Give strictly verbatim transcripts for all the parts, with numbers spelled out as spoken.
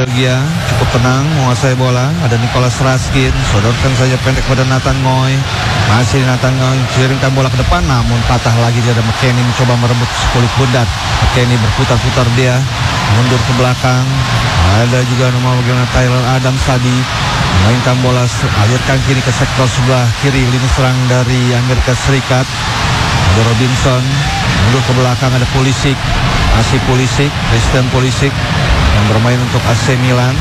Belgia cukup tenang menguasai bola. Ada Nicolas Raskin, sodorkan saja pendek pada Nathan Ngoy. Masih Nathan Ngoy kirimkan bola ke depan, namun patah lagi. Dia ada McKennie mencoba merebut kulit bundat. McKennie berputar-putar, dia mundur ke belakang. Ada juga nama bagaimana Tyler Adams tadi memainkan bola, alirkan kiri ke sektor sebelah kiri lini serang dari Amerika Serikat. Ada Robinson mundur ke belakang, ada Pulisic, masih Pulisic, Christian Pulisic yang bermain untuk A C Milan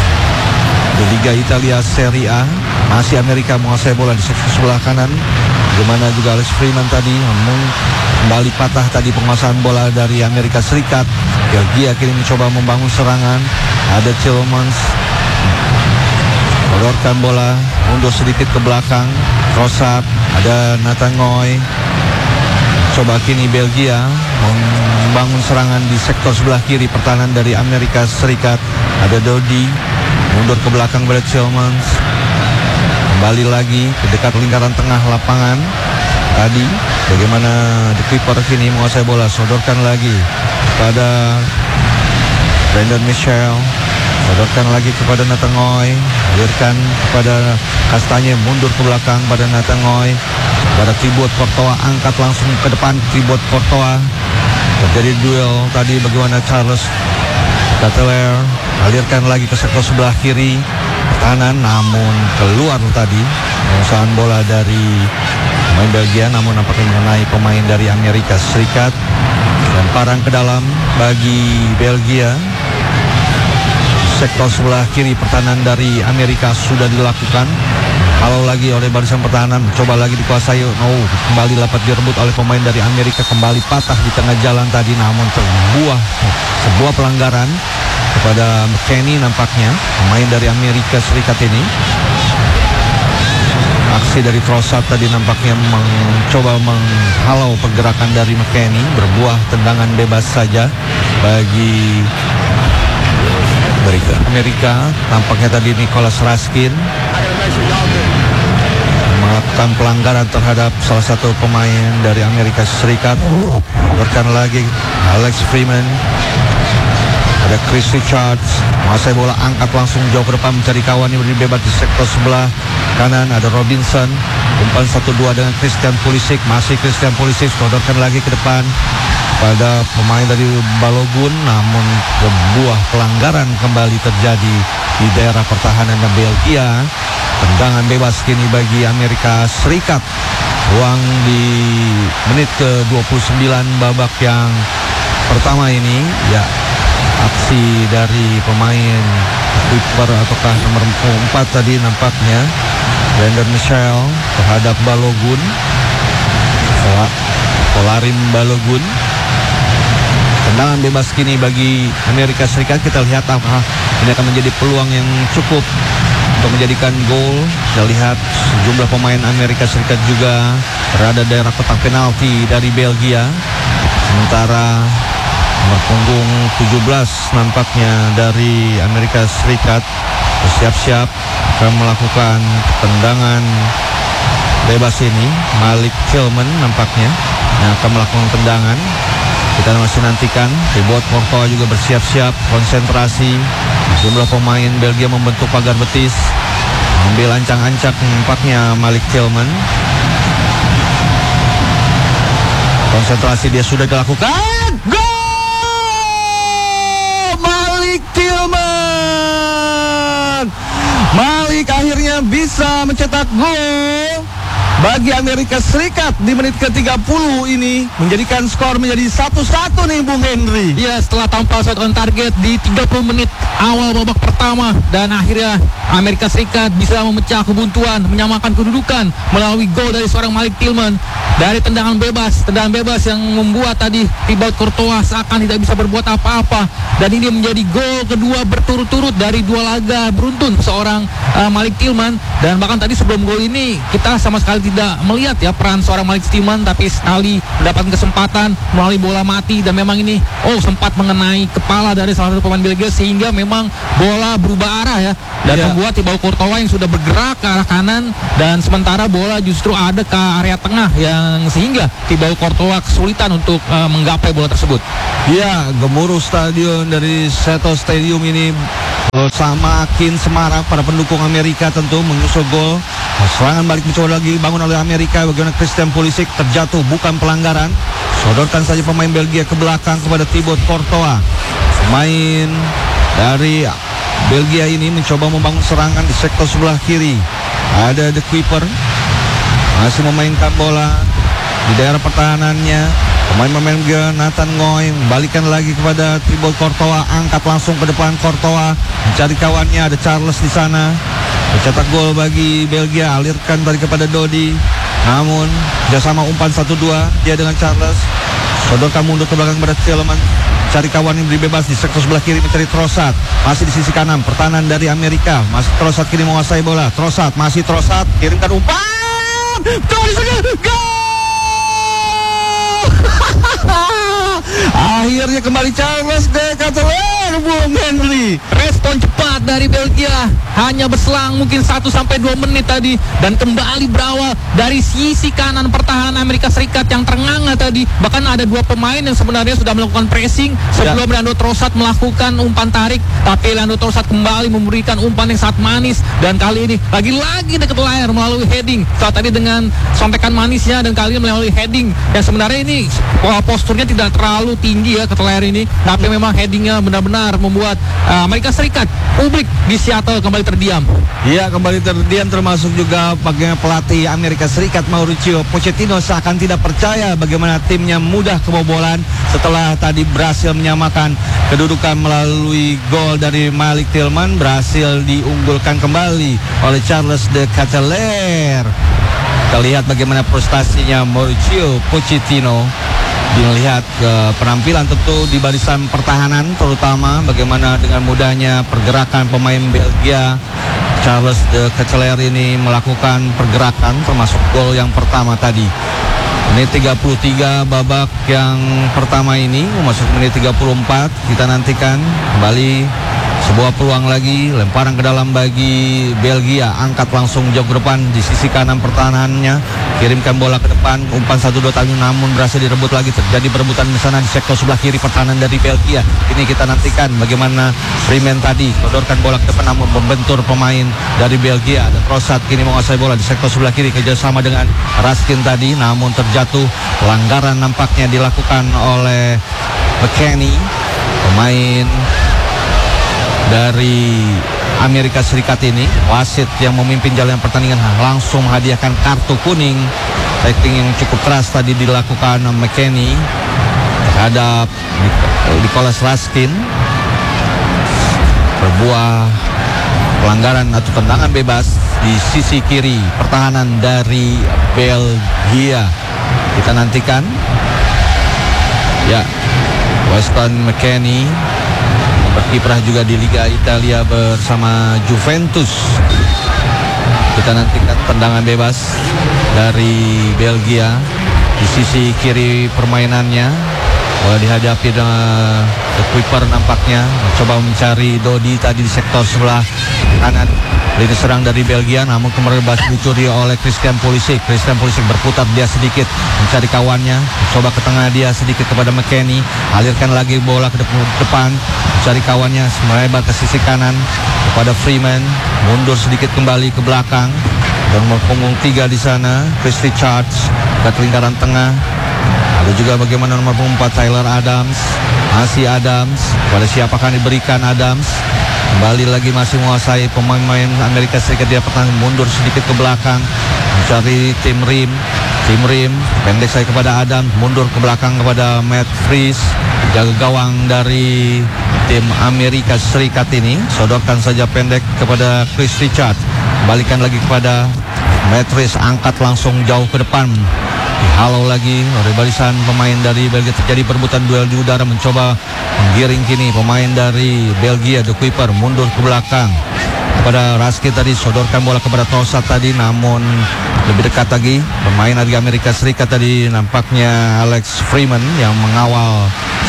di Liga Italia Serie A. Masih Amerika menguasai bola di sektor sebelah kanan. Bagaimana juga Alex Freeman tadi, namun kembali patah tadi penguasaan bola dari Amerika Serikat. Belgia kini mencoba membangun serangan. Ada Tielemans melorotkan bola, mundur sedikit ke belakang. Trossard, ada Nathan Ngoy. Coba kini Belgia membangun serangan di sektor sebelah kiri pertahanan dari Amerika Serikat. Ada Dodi mundur ke belakang pada Tielemans. Kembali lagi ke dekat lingkaran tengah lapangan. Tadi bagaimana The Clipper kini menguasai bola, sodorkan lagi pada Brandon Michel, sodorkan lagi kepada Nathan Ngoy, alirkan kepada Kastanye, mundur ke belakang pada Nathan Ngoy. Pada Thibaut Courtois, angkat langsung ke depan Thibaut Courtois. Terjadi duel tadi, bagaimana Charles Cateler alirkan lagi ke sektor sebelah kiri pertahanan, namun keluar tadi penguasaan bola dari pemain Belgia, namun nampaknya mengenai pemain dari Amerika Serikat. Lemparan ke dalam bagi Belgia. Sektor sebelah kiri pertahanan dari Amerika sudah dilakukan. Halau lagi oleh barisan pertahanan, coba lagi dikuasai. Oh, kembali dapat direbut oleh pemain dari Amerika, kembali patah di tengah jalan tadi, namun terbuah sebuah pelanggaran kepada McKennie nampaknya, pemain dari Amerika Serikat ini. Aksi dari Trossard tadi nampaknya mencoba menghalau pergerakan dari McKennie, berbuah tendangan bebas saja bagi Amerika. Amerika tampaknya tadi Nicolas Raskin melakukan pelanggaran terhadap salah satu pemain dari Amerika Serikat. Berkan lagi Alex Freeman, ada Chris Richards, menguasai bola, angkat langsung jauh ke depan mencari kawan yang berdiri bebas di sektor sebelah kanan. Ada Robinson, umpan satu dua dengan Christian Pulisic, masih Christian Pulisic, sodorkan lagi ke depan pada pemain dari Balogun, namun sebuah pelanggaran kembali terjadi di daerah pertahanan Belgia. Tendangan bebas kini bagi Amerika Serikat. Ruang di menit ke dua puluh sembilan babak yang pertama ini, ya, aksi dari pemain kiper ataukah nomor empat tadi nampaknya Brandon Michel terhadap Balogun, Polarim Balogun. Tendangan bebas kini bagi Amerika Serikat. Kita lihat apakah ini akan menjadi peluang yang cukup untuk menjadikan gol. Kita lihat sejumlah pemain Amerika Serikat juga berada daerah kotak penalti dari Belgia. Sementara nomor punggung tujuh belas nampaknya dari Amerika Serikat bersiap-siap akan melakukan tendangan bebas ini. Malik Tillman nampaknya yang akan melakukan tendangan. Kita masih nantikan. Thibaut Courtois juga bersiap-siap, konsentrasi. Jumlah pemain Belgia membentuk pagar betis, ambil ancang-ancak nampaknya Malik Tillman. Konsentrasi dia sudah dilakukan. Gol! Malik Tillman. Malik akhirnya bisa mencetak gol bagi Amerika Serikat di menit ke tiga puluh ini, menjadikan skor menjadi satu satu nih Bung Henry. Ya, setelah tampil shot on target di tiga puluh menit awal babak pertama, dan akhirnya Amerika Serikat bisa memecah kebuntuan, menyamakan kedudukan melalui gol dari seorang Malik Tillman dari tendangan bebas. Tendangan bebas yang membuat tadi Thibaut Courtois seakan tidak bisa berbuat apa-apa, dan ini menjadi gol kedua berturut-turut dari dua laga beruntun seorang uh, Malik Tillman. Dan bahkan tadi sebelum gol ini kita sama sekali tidak melihat ya peran seorang Malik Tillman, tapi sekali mendapatkan kesempatan melalui bola mati, dan memang ini oh sempat mengenai kepala dari salah satu pemain Belgia, sehingga memang bola berubah arah ya, dan yeah. membuat Thibaut Courtois yang sudah bergerak ke arah kanan, dan sementara bola justru ada ke area tengah, yang sehingga Thibaut Courtois kesulitan untuk uh, menggapai bola tersebut. Ya, gemuruh stadion dari Seto Stadium ini Sama Akin Semara, para pendukung Amerika tentu menyusul gol. Serangan balik mencoba lagi bangun oleh Amerika. Bagaimana Christian Pulisic terjatuh, bukan pelanggaran. Sodorkan saja pemain Belgia ke belakang kepada Thibaut Courtois. Pemain dari Belgia ini mencoba membangun serangan di sektor sebelah kiri. Ada The Kuiper masih memainkan bola di daerah pertahanannya. Pemain-pemain Belgia, Nathan Ngoy membalikan lagi kepada Thibaut Courtois, angkat langsung ke depan. Courtois mencari kawannya, ada Charles di sana. Mencetak gol bagi Belgia, alirkan tadi kepada Dodi. Namun kerjasama umpan satu dua dia dengan Charles. Sodorkan mundur ke belakang kepada Tielemans. Cari kawan yang beri bebas di sektor sebelah kiri, mencari Trossard. Masih di sisi kanan, pertahanan dari Amerika. Masih Trossard kini menguasai bola. Trossard, masih Trossard, kirimkan umpan. Gol di sana, gol! Akhirnya kembali Charles de Ketelaere, Bung Henry. Respon cepat dari Belgia, hanya berselang mungkin satu sampai dua menit tadi, dan kembali berawal dari sisi kanan pertahanan Amerika Serikat yang ternganga tadi. Bahkan ada dua pemain yang sebenarnya sudah melakukan pressing sebelum ya. Leandro Trossard melakukan umpan tarik, tapi Leandro Trossard kembali memberikan umpan yang sangat manis. Dan kali ini lagi-lagi de Ketelaere melalui heading. Saat tadi dengan sontekan manisnya, dan kali ini melalui heading. Yang sebenarnya ini posturnya tidak terlalu tinggi ya Ketelaere ini, tapi memang headingnya benar-benar membuat uh, Amerika Serikat, publik di Seattle kembali terdiam. Iya, kembali terdiam, termasuk juga bagaimana pelatih Amerika Serikat Mauricio Pochettino seakan tidak percaya bagaimana timnya mudah kebobolan setelah tadi berhasil menyamakan kedudukan melalui gol dari Malik Tillman. Berhasil diunggulkan kembali oleh Charles de Ketelaere. Kita lihat bagaimana prestasinya Mauricio Pochettino. Dilihat ke penampilan tentu di barisan pertahanan, terutama bagaimana dengan mudahnya pergerakan pemain Belgia. Charles de Ketelaere ini melakukan pergerakan termasuk gol yang pertama tadi. Menit tiga puluh tiga babak yang pertama ini, masuk menit tiga puluh empat. Kita nantikan kembali sebuah peluang lagi, lemparan ke dalam bagi Belgia, angkat langsung jauh ke depan di sisi kanan pertahanannya, kirimkan bola ke depan, umpan satu dua tadi, namun berhasil direbut lagi. Terjadi perebutan di sana di sektor sebelah kiri pertahanan dari Belgia. Ini kita nantikan bagaimana Freeman tadi sodorkan bola ke depan namun membentur pemain dari Belgia. Ada Trossard kini menguasai bola di sektor sebelah kiri, kerjasama dengan Raskin tadi, namun terjatuh. Pelanggaran nampaknya dilakukan oleh McKennie, pemain dari Amerika Serikat ini. Wasit yang memimpin jalannya pertandingan langsung menghadiahkan kartu kuning. Tackling yang cukup keras tadi dilakukan McKennie terhadap Nicolas Raskin. Sebuah pelanggaran atau tendangan bebas di sisi kiri pertahanan dari Belgia. Kita nantikan. Ya, Weston McKennie berkiprah juga di Liga Italia bersama Juventus. Kita nantikan tendangan bebas dari Belgia di sisi kiri permainannya. Bola dihadapi dengan The Kuiper nampaknya mencoba mencari Dodi tadi di sektor sebelah kanan. Lini serang dari Belgia namun kemarin berhasil dicuri oleh Christian Pulisic. Christian Pulisic berputar dia sedikit mencari kawannya, mencoba ke tengah dia sedikit kepada McKennie, alirkan lagi bola ke depan, mencari kawannya, melebar ke sisi kanan kepada Freeman, mundur sedikit kembali ke belakang dan mempungung tiga di sana. Christy Charge ke lingkaran tengah. Ada juga bagaimana nomor empat Tyler Adams, masih Adams, pada siapa akan diberikan Adams. Kembali lagi masih menguasai pemain-pemain Amerika Serikat, dia pertahanan, mundur sedikit ke belakang mencari Tim Rim. Tim Rim pendek saya kepada Adam, mundur ke belakang kepada Matt Fries, jaga gawang dari tim Amerika Serikat ini. Sodorkan saja pendek kepada Chris Richard, balikan lagi kepada Matt Fries, angkat langsung jauh ke depan, dihalau lagi oleh barisan pemain dari Belgia. Terjadi perebutan duel di udara, mencoba menggiring kini pemain dari Belgia. The Kuiper mundur ke belakang kepada Raskin tadi, sodorkan bola kepada Trossard tadi, namun lebih dekat lagi pemain dari Amerika Serikat tadi, nampaknya Alex Freeman yang mengawal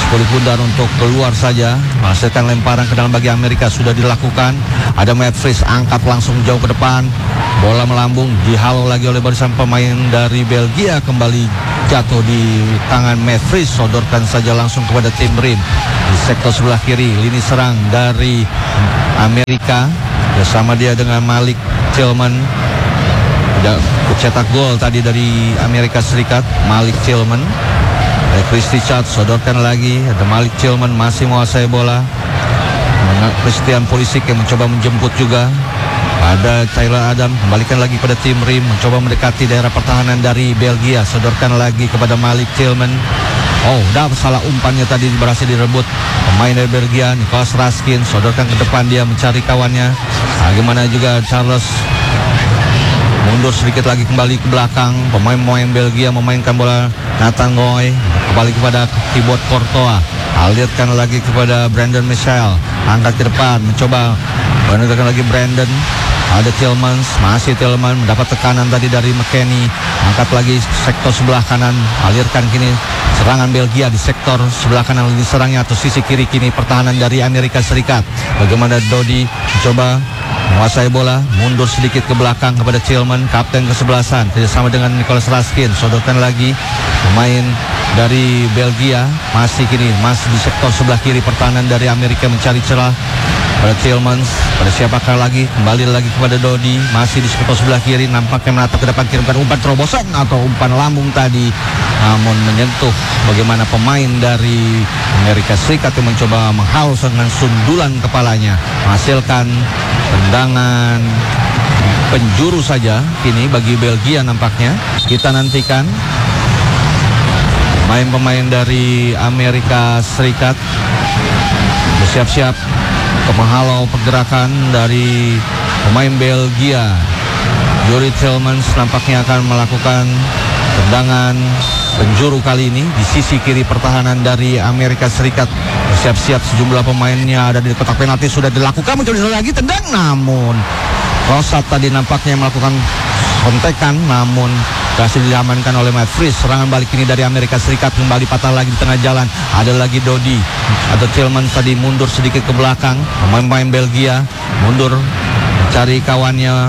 sepuluh pundar untuk keluar saja, menghasilkan lemparan ke dalam bagi Amerika sudah dilakukan. Ada Matt Fries, angkat langsung jauh ke depan, bola melambung, dihalau lagi oleh barisan pemain dari Belgia, kembali jatuh di tangan Matt Fries, sodorkan saja langsung kepada Tim Rim di sektor sebelah kiri. Lini serang dari Amerika bersama dia dengan Malik Tillman. Ada cetak gol tadi dari Amerika Serikat, Malik Tillman. Ada Christy Chad, sodorkan lagi, ada Malik Tillman masih menguasai bola. Christian Pulisic yang mencoba menjemput juga. Ada Tyler Adam, kembalikan lagi pada Tim Rim, mencoba mendekati daerah pertahanan dari Belgia, sodorkan lagi kepada Malik Tillman. Oh, dah salah umpannya tadi berhasil direbut pemain dari Belgia, Nicholas Raskin, sodorkan ke depan, dia mencari kawannya. Bagaimana juga Charles mundur sedikit lagi kembali ke belakang. Pemain-pemain Belgia memainkan bola. Nathan Ngoy kembali kepada Thibaut Courtois, alirkan lagi kepada Brandon Michel, angkat ke depan, mencoba menegakkan lagi Brandon. Ada Tillmans, masih Tillman mendapat tekanan tadi dari McKennie, angkat lagi sektor sebelah kanan, alirkan kini serangan Belgia di sektor sebelah kanan lini serangnya atau sisi kiri kini pertahanan dari Amerika Serikat. Bagaimana Dodi mencoba menguasai bola, mundur sedikit ke belakang kepada Tillman, kapten kesebelasan, kerjasama dengan Nicholas Raskin, sodorkan lagi pemain dari Belgia, masih kini masih di sektor sebelah kiri pertahanan dari Amerika mencari celah pada Tillmans, pada siapakah lagi, kembali lagi kepada Dodi, masih di sektor sebelah kiri, nampaknya menatap ke depan, kirimkan umpan terobosan atau umpan lambung tadi, namun menyentuh bagaimana pemain dari Amerika Serikat yang mencoba menghaus dengan sundulan kepalanya, menghasilkan tendangan penjuru saja kini bagi Belgia nampaknya. Kita nantikan pemain-pemain dari Amerika Serikat bersiap-siap untuk menghalau pergerakan dari pemain Belgia. Yuri Tillmans nampaknya akan melakukan tendangan penjuru kali ini di sisi kiri pertahanan dari Amerika Serikat. Bersiap-siap sejumlah pemainnya ada di kotak penalti, sudah dilakukan, mencoba lagi tendang, namun Rosat tadi nampaknya melakukan kontekan, namun berhasil diamankan oleh Matt Fries. Serangan balik ini dari Amerika Serikat, kembali patah lagi di tengah jalan. Ada lagi Dodi atau Tillman tadi mundur sedikit ke belakang. Pemain-pemain Belgia mundur mencari kawannya.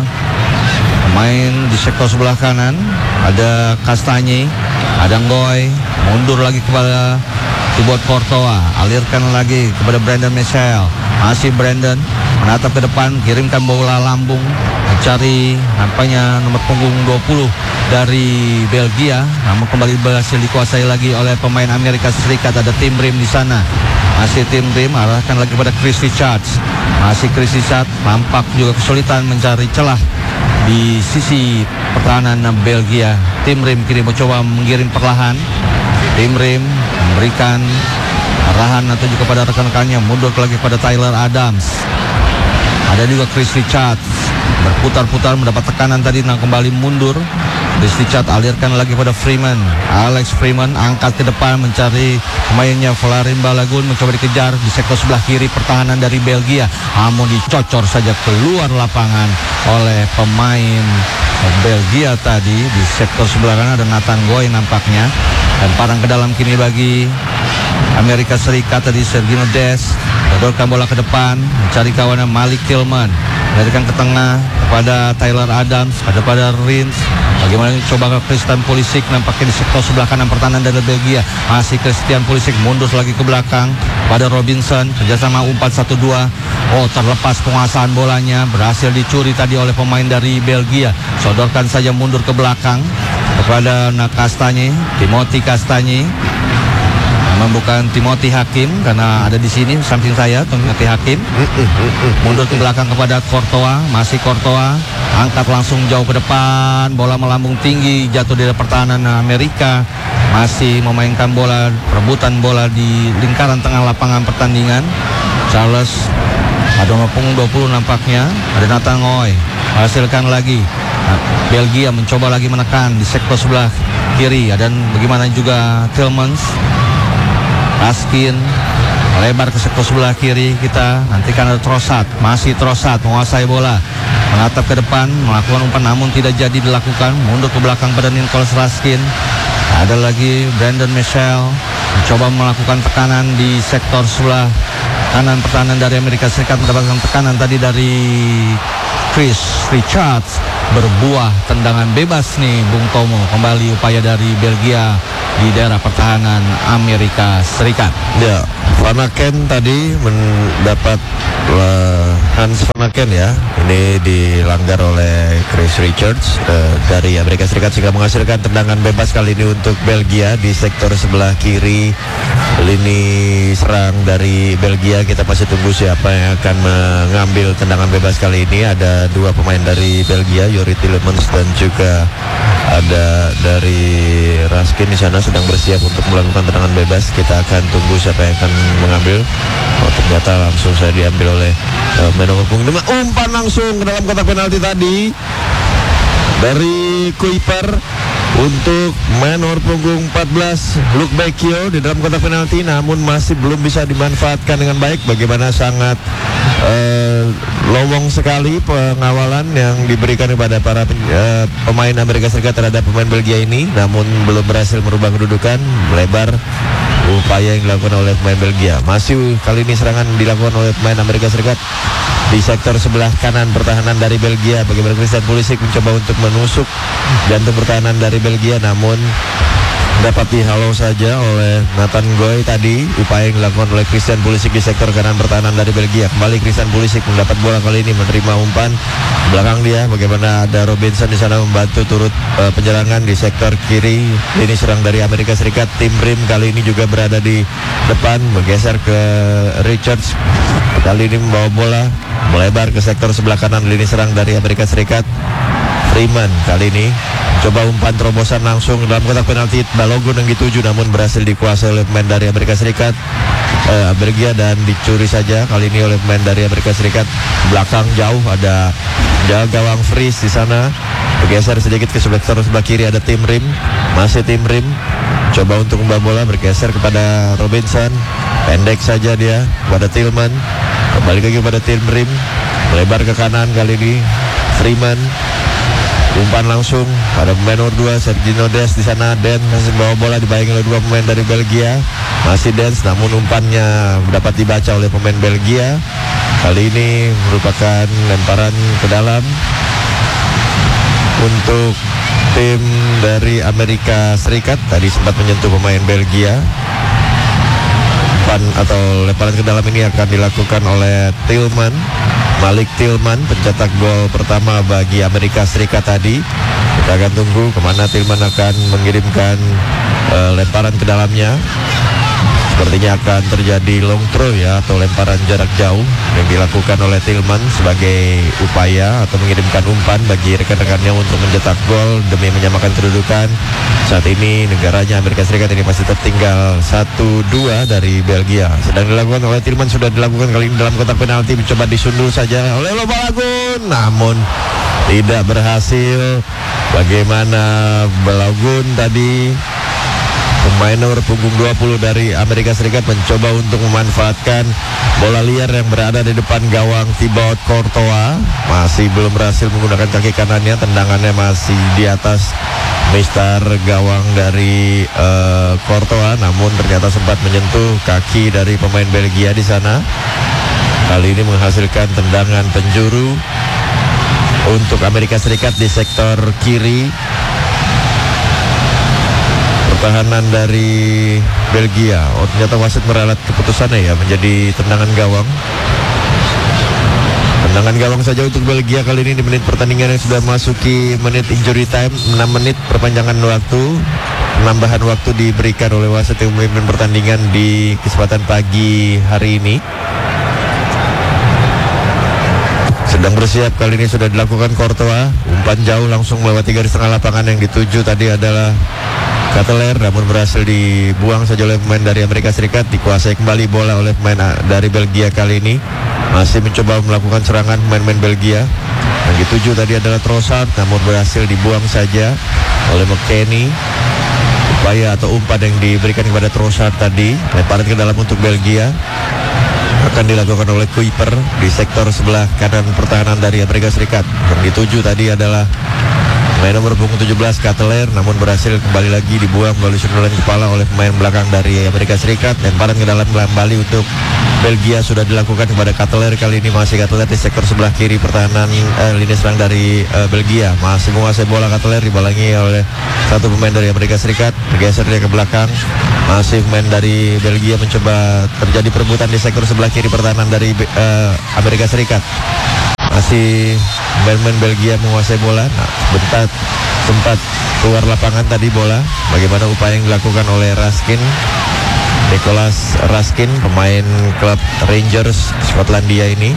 Pemain di sektor sebelah kanan ada Kastanye, ada Ngoy, mundur lagi kepada Thibaut Courtois, alirkan lagi kepada Brandon Michel. Masih Brandon menatap ke depan, kirimkan bola lambung, mencari nampaknya nomor punggung dua puluh dari Belgia, namun kembali berhasil dikuasai lagi oleh pemain Amerika Serikat. Ada Tim Rim di sana, masih Tim Rim, arahkan lagi pada Chris Richards, masih Chris Richards, tampak juga kesulitan mencari celah di sisi pertahanan Belgia. Tim Rim kini mencoba mengirim perlahan. Tim Rim memberikan arahan atau juga pada rekan-rekannya, mundur lagi pada Tyler Adams. Ada juga Chris Richards, berputar-putar mendapat tekanan tadi, nah kembali mundur. Chris Richards alirkan lagi pada Freeman. Alex Freeman angkat ke depan mencari pemainnya Vlarin Balagun, mencoba dikejar di sektor sebelah kiri pertahanan dari Belgia, namun dicocor saja keluar lapangan oleh pemain Belgia tadi. Di sektor sebelah kanan ada Nathan Ngoy nampaknya, dan parang ke dalam kini bagi Amerika Serikat tadi Sergino Dest, dodorkan bola ke depan mencari kawannya Malik Tillman, melarikan ke tengah kepada Tyler Adams, pada pada Rins. Bagaimana coba ke Christian Pulisic, nampaknya di sektor sebelah kanan pertahanan dari Belgia, masih Christian Pulisic mundur lagi ke belakang pada Robinson, kerjasama umpan satu dua. Oh, terlepas penguasaan bolanya, berhasil dicuri tadi oleh pemain dari Belgia. Sodorkan saja mundur ke belakang kepada Kastanye, Timothy Kastanye. Memang bukan Timothy Hakim, karena ada di sini samping saya Timothy Hakim. Mundur ke belakang kepada Courtois, masih Courtois, angkat langsung jauh ke depan, bola melambung tinggi, jatuh di pertahanan Amerika. Masih memainkan bola, perebutan bola di lingkaran tengah lapangan pertandingan. Charles ada nomor punggung dua puluh nampaknya, ada Nathan Ngoy, hasilkan lagi. Nah, Belgia mencoba lagi menekan di sektor sebelah kiri, dan bagaimana juga Tillmans, Raskin lebar ke sektor sebelah kiri. Kita nantikan ada Trossard, masih Trossard menguasai bola, menatap ke depan, melakukan umpan namun tidak jadi dilakukan, mundur ke belakang pada Nicholas Raskin. Ada lagi Brandon Michel, mencoba melakukan tekanan di sektor sebelah kanan pertahanan dari Amerika Serikat, mendapatkan tekanan tadi dari Chris Richards. Berbuah tendangan bebas nih Bung Tomo. Kembali upaya dari Belgia di daerah pertahanan Amerika Serikat. Ya, Van Aken tadi mendapat uh, Hans Van Aken ya. Ini dilanggar oleh Chris Richards uh, dari Amerika Serikat sehingga menghasilkan tendangan bebas kali ini untuk Belgia di sektor sebelah kiri lini serang dari Belgia. Kita masih tunggu siapa yang akan mengambil tendangan bebas kali ini. Ada dua pemain dari Belgia, Yuri Tillemans dan juga ada dari Raskin di sana sedang bersiap untuk melakukan tendangan bebas. Kita akan tunggu siapa yang akan mengambil. Oh, ternyata langsung saya diambil oleh uh, man nomor punggung lima. Umpan langsung ke dalam kotak penalti tadi dari Kuiper untuk man nomor punggung empat belas Luke Becchio di dalam kotak penalti, namun masih belum bisa dimanfaatkan dengan baik. Bagaimana sangat uh, lowong sekali pengawalan yang diberikan kepada para uh, pemain Amerika Serikat terhadap pemain Belgia ini, namun belum berhasil merubah kedudukan. Melebar upaya yang dilakukan oleh pemain Belgia. Masih kali ini serangan dilakukan oleh pemain Amerika Serikat di sektor sebelah kanan pertahanan dari Belgia. Bagaimana Christian Pulisic mencoba untuk menusuk jantung pertahanan dari Belgia, namun dapat dihalau saja oleh Nathan Goy tadi. Upaya yang dilakukan oleh Christian Pulisic di sektor kanan pertahanan dari Belgia. Kembali Christian Pulisic mendapat bola kali ini, menerima umpan belakang dia. Bagaimana ada Robinson di sana membantu turut uh, penyerangan di sektor kiri lini serang dari Amerika Serikat. Tim Rim kali ini juga berada di depan, bergeser ke Richards. Kali ini membawa bola melebar ke sektor sebelah kanan lini serang dari Amerika Serikat. Freeman kali ini coba umpan terobosan langsung dalam kotak penalti Balogun yang dituju, namun berhasil dikuasai oleh pemain dari Amerika Serikat eh, Belgia dan dicuri saja kali ini oleh pemain dari Amerika Serikat. Belakang jauh ada jaga gawang Fries di sana, bergeser sedikit ke sektor sebelah kiri ada Tim Rim, masih Tim Rim coba untuk membawa bola, bergeser kepada Robinson, pendek saja dia kepada Tillman, kembali lagi kepada Tim Rim, melebar ke kanan kali ini Freeman. Umpan langsung pada pemain nomor dua Sergio Des di sana. Den masih membawa bola dibayangi oleh dua pemain dari Belgia. Masih Dens, namun umpannya dapat dibaca oleh pemain Belgia. Kali ini merupakan lemparan ke dalam untuk tim dari Amerika Serikat. Tadi sempat menyentuh pemain Belgia. Umpan atau lemparan ke dalam ini akan dilakukan oleh Tillman, Malik Tillman, pencetak gol pertama bagi Amerika Serikat tadi. Kita akan tunggu kemana Tillman akan mengirimkan uh, lemparan ke dalamnya. Sepertinya akan terjadi long throw ya, atau lemparan jarak jauh yang dilakukan oleh Tillman sebagai upaya atau mengirimkan umpan bagi rekan-rekannya untuk mencetak gol demi menyamakan kedudukan. Saat ini negaranya Amerika Serikat ini masih tertinggal satu dua dari Belgia. Sedang dilakukan oleh Tillman, sudah dilakukan kali ini dalam kotak penalti, mencoba disundul saja oleh Balogun, namun tidak berhasil. Bagaimana Balogun tadi, pemain nomor punggung dua puluh dari Amerika Serikat, mencoba untuk memanfaatkan bola liar yang berada di depan gawang Thibaut Courtois. Masih belum berhasil menggunakan kaki kanannya, tendangannya masih di atas mister gawang dari uh, Courtois, namun ternyata sempat menyentuh kaki dari pemain Belgia di sana. Kali ini menghasilkan tendangan penjuru untuk Amerika Serikat di sektor kiri pertahanan dari Belgia. Oh, ternyata wasit meralat keputusannya ya, menjadi tendangan gawang. Tendangan gawang saja untuk Belgia kali ini di menit pertandingan yang sudah masuki menit injury time, enam menit perpanjangan waktu. Penambahan waktu diberikan oleh wasit yang memimpin pertandingan di kesempatan pagi hari ini. Sedang bersiap kali ini sudah dilakukan Courtois. Umpan jauh langsung melewati garis tengah lapangan, yang dituju tadi adalah Kateler, namun berhasil dibuang saja oleh pemain dari Amerika Serikat. Dikuasai kembali bola oleh pemain dari Belgia kali ini. Masih mencoba melakukan serangan pemain-pemain Belgia. Yang dituju tadi adalah Trossard, namun berhasil dibuang saja oleh McKennie. Upaya atau umpan yang diberikan kepada Trossard tadi, lemparan ke dalam untuk Belgia, akan dilakukan oleh Kuiper di sektor sebelah kanan pertahanan dari Amerika Serikat. Yang dituju tadi adalah Pemain nomor punggung tujuh belas Cutler, namun berhasil kembali lagi dibuang melalui sundulan kepala oleh pemain belakang dari Amerika Serikat. Lemparan ke dalam kembali untuk Belgia sudah dilakukan kepada Cutler. Kali ini masih Cutler di sektor sebelah kiri pertahanan eh, lini serang dari eh, Belgia. Masih menguasai bola Cutler, dibalangi oleh satu pemain dari Amerika Serikat. Bergeser dia ke belakang. Masih pemain dari Belgia mencoba terjadi perebutan di sektor sebelah kiri pertahanan dari eh, Amerika Serikat. Masih pemain Belgia menguasai bola. Nah, sebentar sempat keluar lapangan tadi bola. Bagaimana upaya yang dilakukan oleh Raskin, Nicholas Raskin, pemain klub Rangers Skotlandia ini.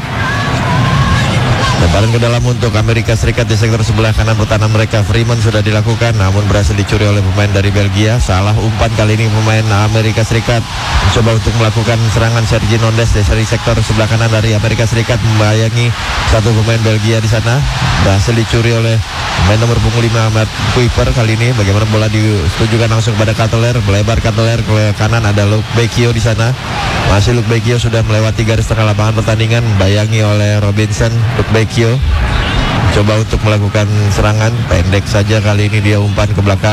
Lemparan ke dalam untuk Amerika Serikat di sektor sebelah kanan pertahanan mereka. Freeman sudah dilakukan, namun berhasil dicuri oleh pemain dari Belgia. Salah umpan kali ini pemain Amerika Serikat mencoba untuk melakukan serangan. Sergi Nondes dari sektor sebelah kanan dari Amerika Serikat membayangi satu pemain Belgia di sana. Berhasil dicuri oleh pemain nomor punggung lima Matt Kuiper. Kali ini bagaimana bola ditujukan langsung kepada Cutler, melebar Cutler ke kanan, ada Luke Becchio di sana. Masih Luke Becchio sudah melewati garis tengah lapangan pertandingan, bayangi oleh Robinson. Luke Becchio coba untuk melakukan serangan pendek saja, kali ini dia umpan ke belakang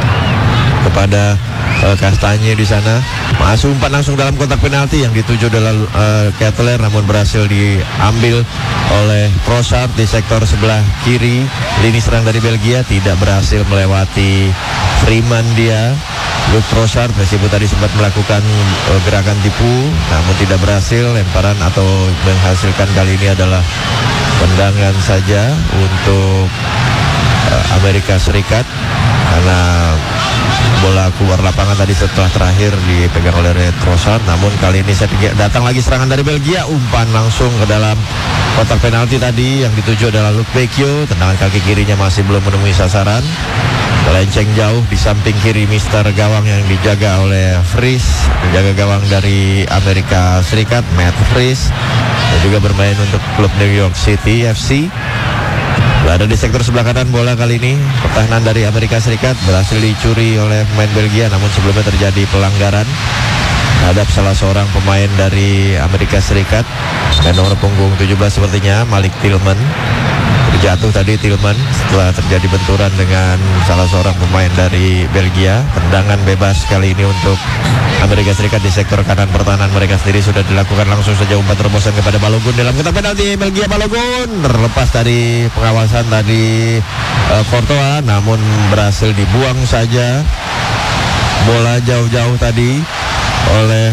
kepada uh, Kastanye di sana. Masuk umpan langsung dalam kotak penalti yang dituju adalah uh, Cutler, namun berhasil diambil oleh Trossard di sektor sebelah kiri lini serang dari Belgia. Tidak berhasil melewati Freeman dia. Luke Trossard meskipun tadi sempat melakukan uh, gerakan tipu, namun tidak berhasil. Lemparan atau menghasilkan kali ini adalah tendangan saja untuk uh, Amerika Serikat, karena bola keluar lapangan tadi setelah terakhir dipegang oleh Trossard. Namun kali ini saya pikir datang lagi serangan dari Belgia, umpan langsung ke dalam kotak penalti tadi yang dituju adalah Luke Becchio. Tendangan kaki kirinya masih belum menemui sasaran, melenceng jauh di samping kiri Mister Gawang yang dijaga oleh Fries, penjaga gawang dari Amerika Serikat, Matt Fries, yang juga bermain untuk klub New York City F C. Berada di sektor sebelah kanan bola kali ini. Pertahanan dari Amerika Serikat berhasil dicuri oleh pemain Belgia, namun sebelumnya terjadi pelanggaran terhadap salah seorang pemain dari Amerika Serikat. Dan nomor punggung tujuh belas sepertinya Malik Tillman. Terjatuh tadi Tillman setelah terjadi benturan dengan salah seorang pemain dari Belgia. Tendangan bebas kali ini untuk Amerika Serikat di sektor kanan pertahanan mereka sendiri sudah dilakukan. Langsung saja umpan terobosan kepada Balogun dalam kotak penalti Belgia. Balogun terlepas dari pengawasan tadi uh, Courtois, namun berhasil dibuang saja bola jauh-jauh tadi oleh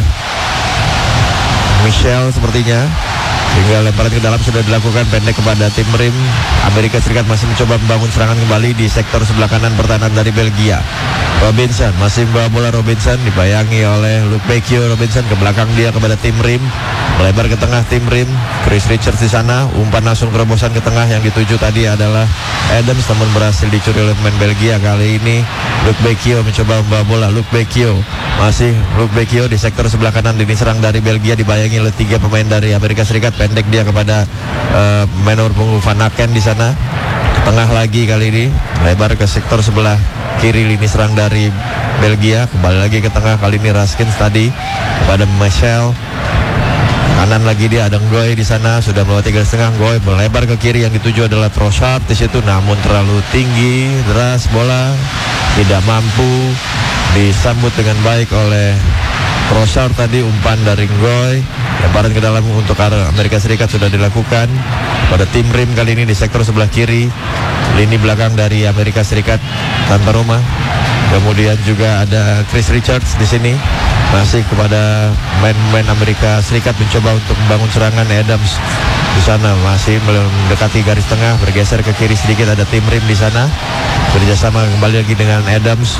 Michel sepertinya. Hingga lemparan ke dalam sudah dilakukan pendek kepada tim Rim. Amerika Serikat masih mencoba membangun serangan kembali di sektor sebelah kanan pertahanan dari Belgia. Robinson masih membawa bola. Robinson dibayangi oleh Luke Becchio. Robinson ke belakang dia kepada tim Rim, melebar ke tengah tim Rim. Chris Richards di sana, umpan langsung terobosan ke tengah yang dituju tadi adalah Adams, namun berhasil dicuri oleh pemain Belgia. Kali ini Luke Becchio mencoba membawa bola. Luke Becchio masih Luke Becchio di sektor sebelah kanan lini serang dari Belgia, dibayangi oleh tiga pemain dari Amerika Serikat. Pendek dia kepada uh, pemain nomor punggung Van Aken di sana. Tengah lagi kali ini, lebar ke sektor sebelah kiri lini serang dari Belgia. Kembali lagi ke tengah, kali ini Raskins tadi kepada Michel. Kanan lagi dia ada Ngoy di sana, sudah melewati garis tengah. Ngoy melebar ke kiri, yang dituju adalah Trossard di situ, namun terlalu tinggi, deras bola, tidak mampu disambut dengan baik oleh Trossard tadi. Umpan dari Ngoy, lemparan ke dalam untuk Amerika Serikat sudah dilakukan pada tim Rim kali ini di sektor sebelah kiri lini belakang dari Amerika Serikat tanpa rumah. Kemudian juga ada Chris Richards di sini, masih kepada main-main Amerika Serikat mencoba untuk membangun serangan. Adams di sana masih mendekati garis tengah, bergeser ke kiri sedikit, ada tim Rim di sana kerjasama kembali lagi dengan Adams.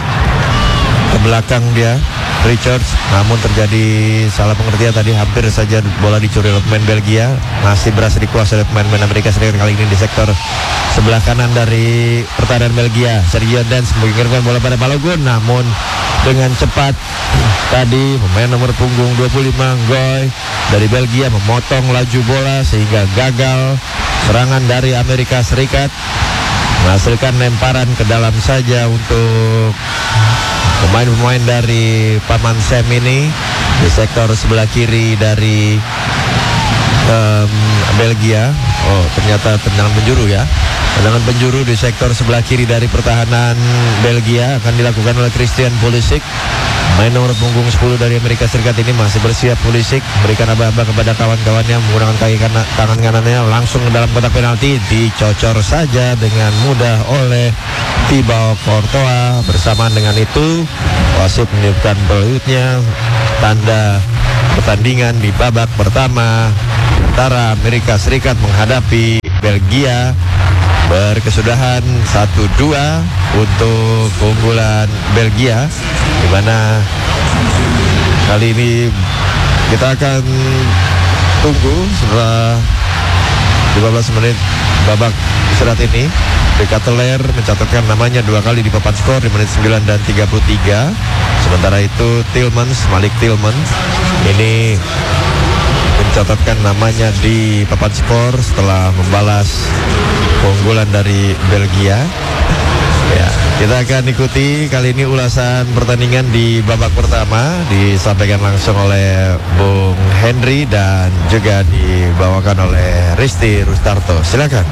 Ke belakang dia Richards, namun terjadi salah pengertian tadi, hampir saja bola dicuri oleh pemain Belgia. Masih berhasil dikuasai oleh pemain-pemain Amerika Serikat kali ini di sektor sebelah kanan dari pertahanan Belgia. Sergio Dance mengirimkan bola pada Balogun, namun dengan cepat tadi pemain nomor punggung dua puluh lima Ngoy dari Belgia memotong laju bola sehingga gagal serangan dari Amerika Serikat, menghasilkan lemparan ke dalam saja untuk pemain-pemain dari Paman Sam ini di sektor sebelah kiri dari um, Belgia. Oh, ternyata tendangan penjuru ya. Tendangan penjuru di sektor sebelah kiri dari pertahanan Belgia akan dilakukan oleh Christian Pulisic. Main nomor punggung sepuluh dari Amerika Serikat ini masih bersiap. Pulisic memberikan aba-aba kepada kawan-kawannya menggunakan kaki kanan, tangan kanannya langsung ke dalam kotak penalti, dicocor saja dengan mudah oleh Thibaut Courtois. Bersamaan dengan itu wasit meniupkan peluitnya, tanda pertandingan di babak pertama antara Amerika Serikat menghadapi Belgia berkesudahan satu dua untuk keunggulan Belgia, di mana kali ini kita akan tunggu setelah lima belas menit babak istirahat ini. De Ketelaere mencatatkan namanya dua kali di papan skor di menit sembilan dan tiga puluh tiga. Sementara itu Tielemans, Malik Tielemans ini mencatatkan namanya di papan skor setelah membalas keunggulan dari Belgia. Ya, kita akan ikuti kali ini ulasan pertandingan di babak pertama, disampaikan langsung oleh Bung Henry dan juga dibawakan oleh Risti Rustarto. Silakan.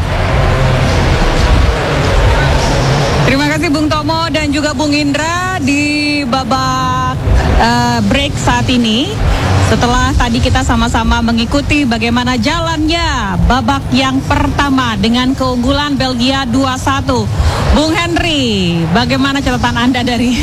Terima kasih Bung Tomo dan juga Bung Indra. Di babak uh, break saat ini, setelah tadi kita sama-sama mengikuti bagaimana jalannya babak yang pertama dengan keunggulan Belgia dua satu. Bung Henry, bagaimana catatan Anda dari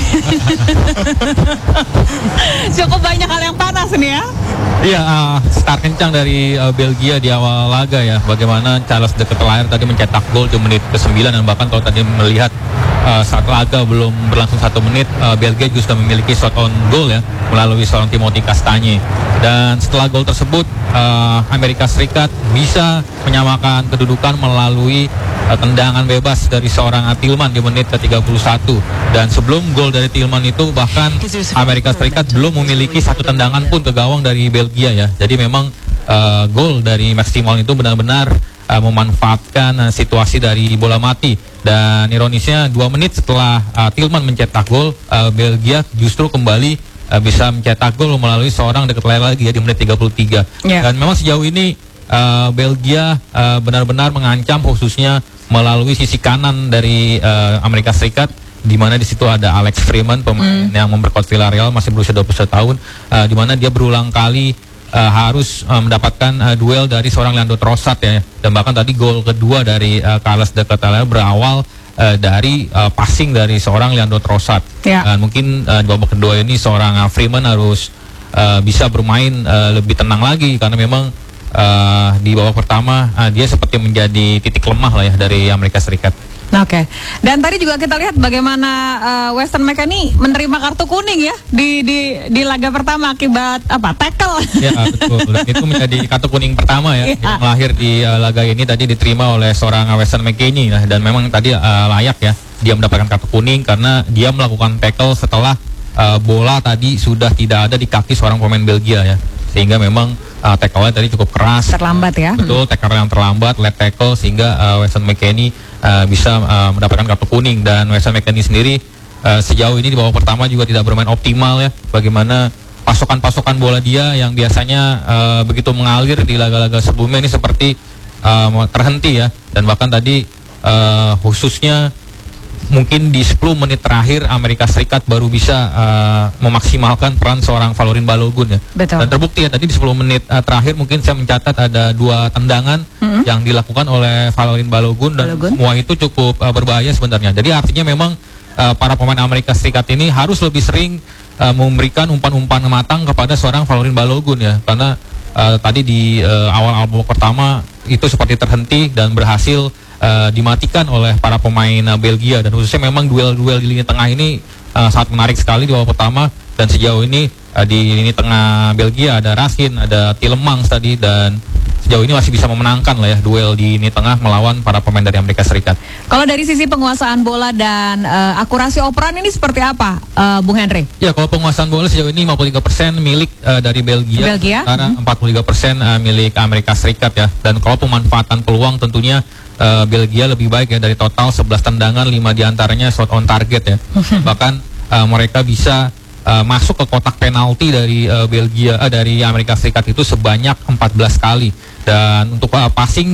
cukup banyak hal yang panas nih ya? Iya, uh, start kencang dari uh, Belgia di awal laga ya. Bagaimana Charles De Ketelaere tadi mencetak gol di menit ke sembilan, dan bahkan kalau tadi melihat uh, saat laga belum berlangsung satu menit, uh, Belgia juga sudah memiliki shot on goal ya melalui seorang Timothy Castagne. Dan setelah gol tersebut, uh, Amerika Serikat bisa menyamakan kedudukan melalui uh, tendangan bebas dari seorang Tielemans di menit ke tiga puluh satu. Dan sebelum gol dari Tielemans itu, bahkan Amerika Serikat belum memiliki satu tendangan pun ke gawang dari Belgia ya. Jadi memang uh, gol dari Max Tielemans itu benar-benar uh, memanfaatkan uh, situasi dari bola mati. Dan ironisnya dua menit setelah uh, Tielemans mencetak gol, uh, Belgia justru kembali uh, bisa mencetak gol melalui seorang De Ketelaere lagi ya di menit tiga puluh tiga. Yeah. Dan memang sejauh ini uh, Belgia uh, benar-benar mengancam, khususnya melalui sisi kanan dari uh, Amerika Serikat, di mana di situ ada Alex Freeman, pemain mm. yang memperkuat Villarreal, masih berusia dua puluh satu tahun, uh, di mana dia berulang kali uh, harus uh, mendapatkan uh, duel dari seorang Leandro Trossard ya. Dan bahkan tadi gol kedua dari uh, Carles De Ketelaere berawal uh, dari uh, passing dari seorang Leandro Trossard. Yeah. Dan mungkin uh, di babak kedua ini seorang uh, Freeman harus uh, bisa bermain uh, lebih tenang lagi, karena memang uh, di babak pertama uh, dia seperti menjadi titik lemah lah ya dari Amerika Serikat. Oke, okay. Dan tadi juga kita lihat bagaimana uh, Weston McKennie menerima kartu kuning ya di di di laga pertama akibat apa tackle. Ya betul. Dan itu menjadi kartu kuning pertama ya, yeah. yang lahir di uh, laga ini tadi diterima oleh seorang Weston McKennie. Nah, dan memang tadi uh, layak ya dia mendapatkan kartu kuning karena dia melakukan tackle setelah uh, bola tadi sudah tidak ada di kaki seorang pemain Belgia ya, sehingga memang uh, tackle-nya tadi cukup keras. Terlambat ya. Betul, tackle yang terlambat, late tackle, sehingga uh, Weston McKennie uh, bisa uh, mendapatkan kartu kuning. Dan Weston McKennie sendiri uh, sejauh ini di babak pertama juga tidak bermain optimal ya. Bagaimana pasokan-pasokan bola dia yang biasanya uh, begitu mengalir di laga-laga sebelumnya ini seperti uh, terhenti ya. Dan bahkan tadi uh, khususnya mungkin di sepuluh menit terakhir Amerika Serikat baru bisa uh, memaksimalkan peran seorang Valorin Balogun ya. Betul. Dan terbukti ya tadi di sepuluh menit uh, terakhir mungkin saya mencatat ada dua tendangan mm-hmm. yang dilakukan oleh Valorin Balogun, dan Balogun. Semua itu cukup uh, berbahaya sebenarnya. Jadi artinya memang uh, para pemain Amerika Serikat ini harus lebih sering uh, memberikan umpan-umpan matang kepada seorang Valorin Balogun ya. Karena uh, tadi di uh, awal-awal babak pertama itu seperti terhenti dan berhasil Uh, dimatikan oleh para pemain uh, Belgia. Dan khususnya memang duel-duel di lini tengah ini uh, sangat menarik sekali di babak pertama. Dan sejauh ini uh, di lini tengah Belgia ada Raskin, ada Tielemans tadi, dan sejauh ini masih bisa memenangkan lah ya duel di lini tengah melawan para pemain dari Amerika Serikat. Kalau dari sisi penguasaan bola dan uh, akurasi operan ini seperti apa, uh, Bung Henry? Ya, kalau penguasaan bola sejauh ini lima puluh tiga persen milik uh, dari Belgia, Belgia? Karena mm-hmm. empat puluh tiga persen uh, milik Amerika Serikat ya. Dan kalau pemanfaatan peluang tentunya Uh, Belgia lebih baik ya, dari total sebelas tendangan lima diantaranya shot on target ya. Bahkan uh, mereka bisa uh, masuk ke kotak penalti dari uh, Belgia uh, dari Amerika Serikat itu sebanyak empat belas kali. Dan untuk uh, passing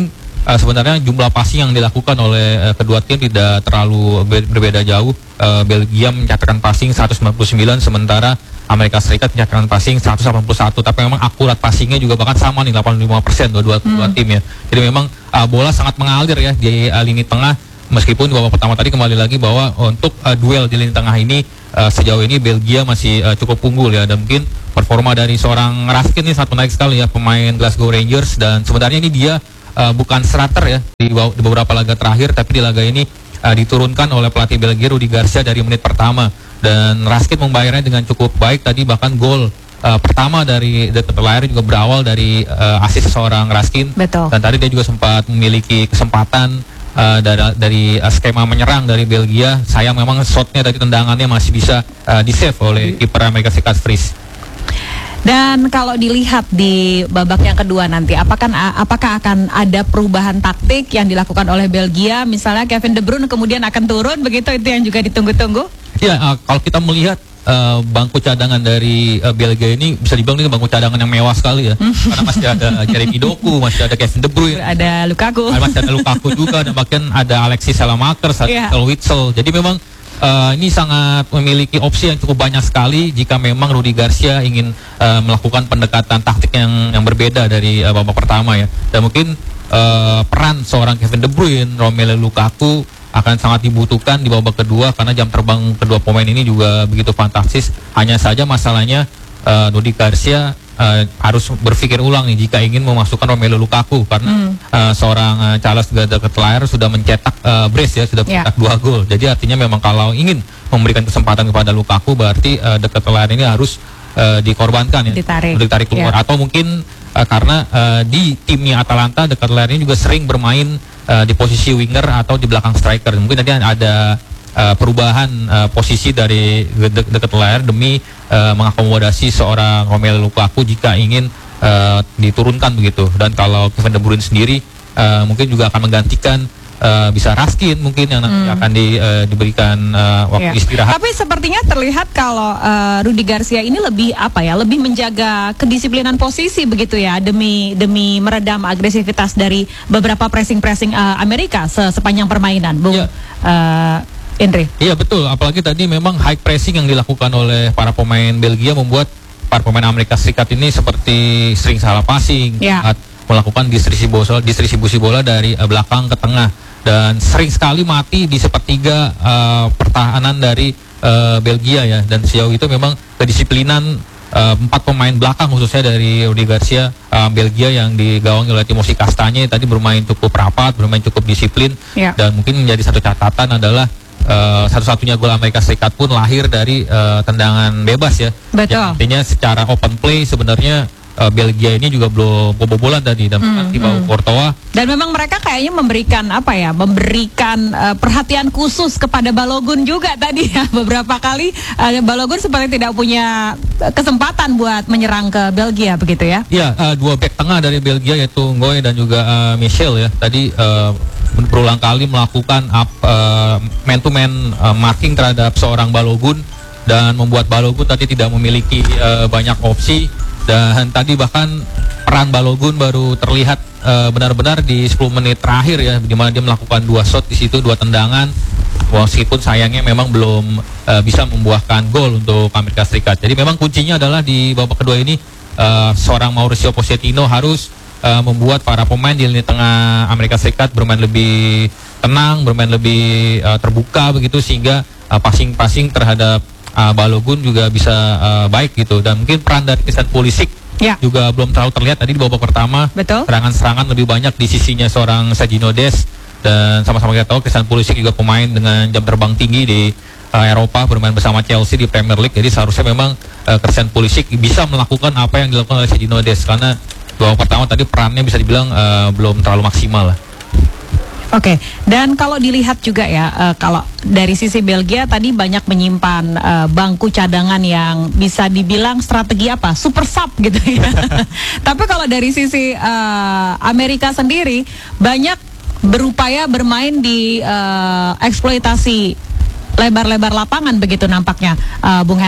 uh, sebenarnya jumlah passing yang dilakukan oleh uh, kedua tim tidak terlalu be- berbeda jauh. Uh, Belgia mencatatkan passing seratus sembilan puluh sembilan, sementara Amerika Serikat mencatatkan passing seratus delapan puluh satu. Tapi memang akurat passingnya juga bahkan sama nih, delapan puluh lima persen dua-dua hmm. tim ya. Jadi memang uh, bola sangat mengalir ya di uh, lini tengah. Meskipun di babak pertama tadi kembali lagi bahwa untuk uh, duel di lini tengah ini uh, sejauh ini Belgia masih uh, cukup unggul ya, dan mungkin performa dari seorang Raskin ini sangat menarik sekali ya, pemain Glasgow Rangers, dan sebenarnya ini dia uh, bukan starter ya di, di beberapa laga terakhir, tapi di laga ini uh, diturunkan oleh pelatih Belgia Rudi Garcia dari menit pertama, dan Raskin membayarnya dengan cukup baik tadi, bahkan gol uh, pertama dari The Ketelaere juga berawal dari uh, asis seorang Raskin. Betul. Dan tadi dia juga sempat memiliki kesempatan Uh, dari, dari uh, skema menyerang dari Belgia. Sayang memang shotnya tadi, tendangannya masih bisa uh, di save oleh kiper Amerika Serikat Fries. Dan kalau dilihat di babak yang kedua nanti, apakah apakah akan ada perubahan taktik yang dilakukan oleh Belgia? Misalnya Kevin De Bruyne kemudian akan turun, begitu, itu yang juga ditunggu-tunggu? Ya, uh, kalau kita melihat uh, bangku cadangan dari uh, Belgia ini, bisa dibilang ini bangku cadangan yang mewah sekali ya. Karena masih ada Jeremy Doku, masih ada Kevin De Bruyne, ada Lukaku, masih ada Lukaku juga, dan bahkan ada Alexis Salamakers, ada yeah. Witsel. Jadi memang uh, ini sangat memiliki opsi yang cukup banyak sekali jika memang Rudi Garcia ingin uh, melakukan pendekatan taktik yang yang berbeda dari uh, babak pertama ya. Dan mungkin uh, peran seorang Kevin De Bruyne, Romelu Lukaku akan sangat dibutuhkan di babak kedua, karena jam terbang kedua pemain ini juga begitu fantastis. Hanya saja masalahnya uh, Rudi Garcia uh, harus berpikir ulang nih jika ingin memasukkan Romelu Lukaku, karena hmm. uh, seorang uh, Charles De Ketelaere sudah mencetak uh, brace ya, sudah mencetak yeah. dua gol. Jadi artinya memang kalau ingin memberikan kesempatan kepada Lukaku, berarti uh, De Ketelaere ini harus uh, dikorbankan ya, ditarik, ditarik keluar. Yeah. Atau mungkin uh, karena uh, di timnya Atalanta, De Ketelaere ini juga sering bermain Uh, di posisi winger atau di belakang striker. Mungkin nanti ada uh, perubahan uh, posisi dari De, De Ketelaere demi uh, mengakomodasi seorang Romelu Lukaku jika ingin uh, diturunkan begitu. Dan kalau Kevin De Bruyne sendiri uh, mungkin juga akan menggantikan uh, bisa Raskin mungkin yang nanti hmm. akan di, uh, diberikan uh, waktu yeah. istirahat. Tapi sepertinya terlihat kalau uh, Rudi Garcia ini lebih apa ya, lebih menjaga kedisiplinan posisi begitu ya, demi demi meredam agresivitas dari beberapa pressing-pressing uh, Amerika se sepanjang permainan, Bung yeah. uh, Indri. Iya betul, apalagi tadi memang high pressing yang dilakukan oleh para pemain Belgia membuat para pemain Amerika Serikat ini seperti sering salah passing, yeah. saat melakukan distribusi bola, distribusi bola dari uh, belakang ke tengah, dan sering sekali mati di sepertiga uh, pertahanan dari uh, Belgia ya. Dan sejauh itu memang kedisiplinan uh, empat pemain belakang khususnya dari Rudi Garcia uh, Belgia yang digawangi oleh Timothy Castagne tadi bermain cukup rapat, bermain cukup disiplin, yeah. dan mungkin menjadi satu catatan adalah Uh, satu-satunya gol Amerika Serikat pun lahir dari uh, tendangan bebas ya. Betul. Yang artinya secara open play sebenarnya uh, Belgia ini juga belum bobolan tadi, dan hmm, di bawah hmm. Courtois. Dan memang mereka kayaknya memberikan apa ya, memberikan uh, perhatian khusus kepada Balogun juga tadi ya. Beberapa kali uh, Balogun seperti tidak punya kesempatan buat menyerang ke Belgia begitu ya. Iya, uh, dua back tengah dari Belgia yaitu Ngoy dan juga uh, Michel ya. Tadi uh, berulang kali melakukan up, uh, man-to-man uh, marking terhadap seorang Balogun, dan membuat Balogun tadi tidak memiliki uh, banyak opsi. Dan tadi bahkan peran Balogun baru terlihat uh, benar-benar di sepuluh menit terakhir ya, di mana dia melakukan dua shot di situ, dua tendangan. Meskipun sayangnya memang belum uh, bisa membuahkan gol untuk Amerika Serikat. Jadi memang kuncinya adalah di babak kedua ini uh, seorang Mauricio Pochettino harus Uh, membuat para pemain di lini tengah Amerika Serikat bermain lebih tenang, bermain lebih uh, terbuka begitu, sehingga uh, passing-passing terhadap uh, Balogun juga bisa uh, baik gitu. Dan mungkin peran dari Christian Pulisic ya. juga belum terlalu terlihat tadi di babak pertama. Betul. Serangan-serangan lebih banyak di sisinya seorang Sergio Dest, dan sama-sama kita tahu Christian Pulisic juga pemain dengan jam terbang tinggi di uh, Eropa, bermain bersama Chelsea di Premier League. Jadi seharusnya memang uh, Christian Pulisic bisa melakukan apa yang dilakukan oleh Sergio Dest, karena babak pertama tadi perannya bisa dibilang uh, belum terlalu maksimal lah. Oke, okay. Dan kalau dilihat juga ya, uh, kalau dari sisi Belgia tadi banyak menyimpan uh, bangku cadangan yang bisa dibilang strategi apa, super sub gitu ya. Tapi kalau dari sisi uh, Amerika sendiri banyak berupaya bermain di uh, eksploitasi lebar-lebar lapangan begitu nampaknya, uh, Bung Henry.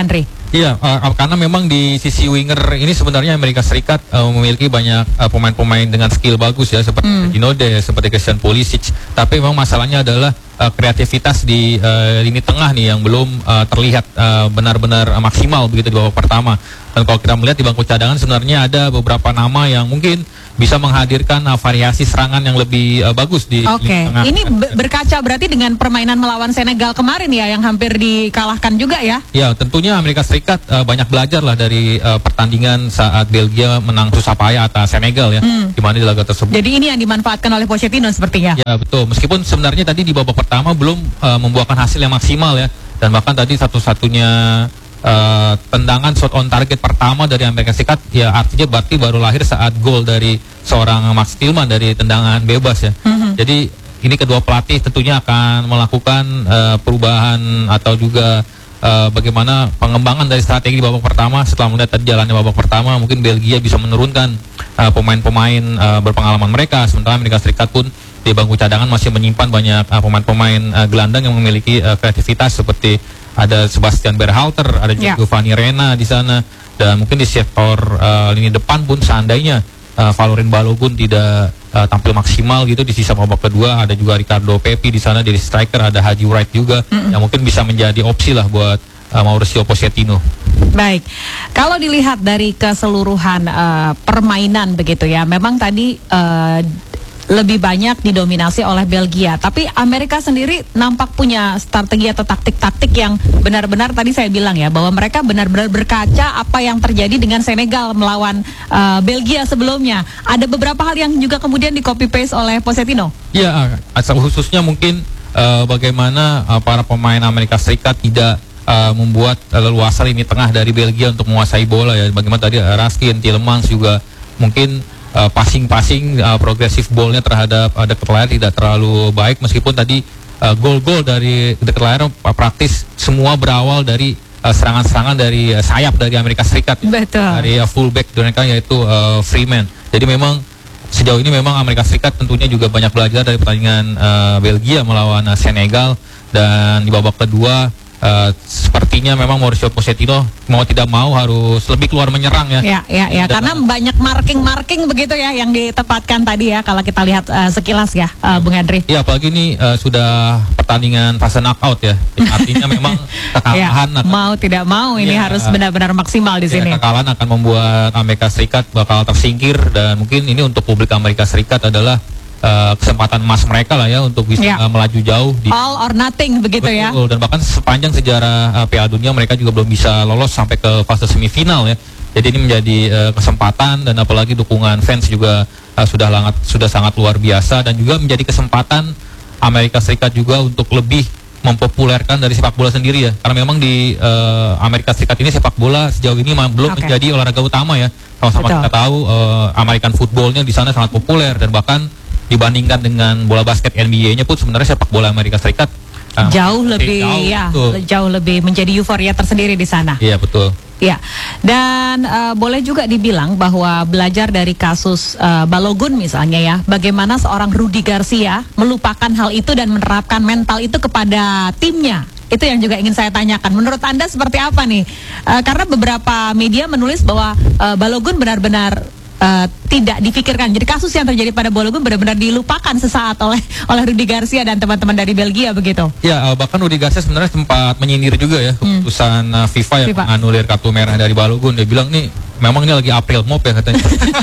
Iya, uh, karena memang di sisi winger ini sebenarnya Amerika Serikat uh, memiliki banyak uh, pemain-pemain dengan skill bagus ya, seperti mm. Ginode, seperti Christian Pulisic. Tapi memang masalahnya adalah uh, kreativitas di uh, lini tengah nih yang belum uh, terlihat uh, benar-benar uh, maksimal begitu di babak pertama. Dan kalau kita melihat di bangku cadangan sebenarnya ada beberapa nama yang mungkin bisa menghadirkan uh, variasi serangan yang lebih uh, bagus di Oke, okay. Ini be- berkaca berarti dengan permainan melawan Senegal kemarin ya, yang hampir dikalahkan juga ya? Ya, tentunya Amerika Serikat uh, banyak belajar lah dari uh, pertandingan saat Belgia menang susah payah atas Senegal ya, hmm. di mana di laga tersebut. Jadi ini yang dimanfaatkan oleh Pochettino sepertinya? Ya betul, meskipun sebenarnya tadi di babak pertama belum uh, membuahkan hasil yang maksimal ya, dan bahkan tadi satu-satunya Uh, tendangan shot on target pertama dari Amerika Serikat ya artinya berarti baru lahir saat gol dari seorang Max Tillman dari tendangan bebas ya. Mm-hmm. Jadi ini kedua pelatih tentunya akan melakukan uh, perubahan atau juga uh, bagaimana pengembangan dari strategi di babak pertama. Setelah melihat tadi jalannya babak pertama, mungkin Belgia bisa menurunkan uh, pemain-pemain uh, berpengalaman mereka, sementara Amerika Serikat pun di bangku cadangan masih menyimpan banyak uh, pemain-pemain uh, gelandang yang memiliki uh, kreativitas seperti ada Sebastian Berhalter, ada juga yeah. Giovanni Reyna di sana, dan mungkin di sektor uh, lini depan pun seandainya uh, Valorant Balogun tidak uh, tampil maksimal gitu di sisa babak kedua, ada juga Ricardo Pepi di sana jadi striker, ada Haji Wright juga mm-hmm. yang mungkin bisa menjadi opsi lah buat uh, Mauricio Pochettino. Baik, kalau dilihat dari keseluruhan uh, permainan begitu ya, memang tadi uh, lebih banyak didominasi oleh Belgia, tapi Amerika sendiri nampak punya strategi atau taktik-taktik yang benar-benar tadi saya bilang ya, bahwa mereka benar-benar berkaca apa yang terjadi dengan Senegal melawan uh, Belgia sebelumnya. Ada beberapa hal yang juga kemudian di copy paste oleh Pochettino. Ya, asal khususnya mungkin uh, bagaimana uh, para pemain Amerika Serikat tidak uh, membuat uh, leluasa lini tengah dari Belgia untuk menguasai bola ya. Bagaimana tadi uh, Raskin, Tielemans juga mungkin Uh, passing-passing uh, progresif ballnya terhadap uh, dekat layar tidak terlalu baik, meskipun tadi uh, gol-gol dari dekat layar uh, praktis semua berawal dari uh, serangan-serangan dari uh, sayap dari Amerika Serikat. Betul. Dari uh, fullback mereka yaitu uh, Freeman. Jadi memang sejauh ini memang Amerika Serikat tentunya juga banyak belajar dari pertandingan uh, Belgia melawan uh, Senegal, dan di babak kedua Uh, sepertinya memang Mauricio Pochettino mau tidak mau harus lebih keluar menyerang ya. Ya, ya, ya. Karena banyak marking-marking begitu ya yang ditempatkan tadi ya, kalau kita lihat uh, sekilas ya, uh, Bung Henry. Iya, apalagi ini uh, sudah pertandingan fase knockout ya. Artinya memang kekalahan ya, akan, mau tidak mau ini ya, harus benar-benar maksimal di ya, sini. Kekalahan akan membuat Amerika Serikat bakal tersingkir, dan mungkin ini untuk publik Amerika Serikat adalah Uh, kesempatan emas mereka lah ya untuk bisa ya. uh, melaju jauh di all or nothing begitu. Betul, ya. Dan bahkan sepanjang sejarah uh, Piala Dunia mereka juga belum bisa lolos sampai ke fase semifinal ya. Jadi ini menjadi uh, kesempatan, dan apalagi dukungan fans juga uh, sudah sangat sudah sangat luar biasa, dan juga menjadi kesempatan Amerika Serikat juga untuk lebih mempopulerkan dari sepak bola sendiri ya. Karena memang di uh, Amerika Serikat ini sepak bola sejauh ini belum okay. menjadi olahraga utama ya. Sama-sama kita tahu uh, American footballnya di sana sangat populer, dan bahkan dibandingkan dengan bola basket N B A-nya pun sebenarnya sepak bola Amerika Serikat uh, jauh lebih jauh, ya betul. jauh lebih menjadi euforia tersendiri di sana. Iya betul. Ya, dan uh, boleh juga dibilang bahwa belajar dari kasus uh, Balogun misalnya ya, bagaimana seorang Rudi Garcia melupakan hal itu dan menerapkan mental itu kepada timnya. Itu yang juga ingin saya tanyakan. Menurut Anda seperti apa nih? Uh, karena beberapa media menulis bahwa uh, Balogun benar-benar Uh, tidak difikirkan. Jadi kasus yang terjadi pada Balogun benar-benar dilupakan sesaat oleh oleh Rudi Garcia dan teman-teman dari Belgia begitu. Ya, uh, bahkan Rudi Garcia sebenarnya sempat menyindir juga ya keputusan hmm. uh, FIFA yang FIFA. menganulir kartu merah dari Balogun. Dia bilang nih memang ini lagi April Mop ya katanya.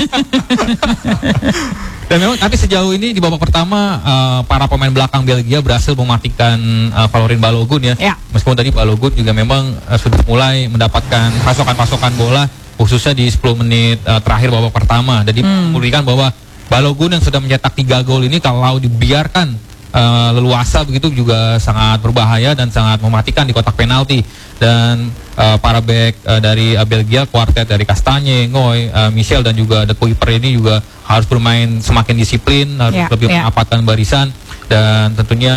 Dan memang tapi sejauh ini di babak pertama uh, para pemain belakang Belgia berhasil mematikan uh, Valorant Balogun ya. ya. Meskipun tadi Balogun juga memang uh, sudah mulai mendapatkan pasokan-pasokan bola, khususnya di sepuluh menit uh, terakhir babak pertama. Jadi hmm. membuktikan bahwa Balogun yang sudah mencetak tiga gol ini kalau dibiarkan uh, leluasa begitu juga sangat berbahaya dan sangat mematikan di kotak penalti. Dan uh, para bek uh, dari uh, Belgia, kuartet dari Kastanye, Ngoy, uh, Michel dan juga The Kuiper ini juga harus bermain semakin disiplin, harus yeah, lebih yeah. menapatkan barisan, dan tentunya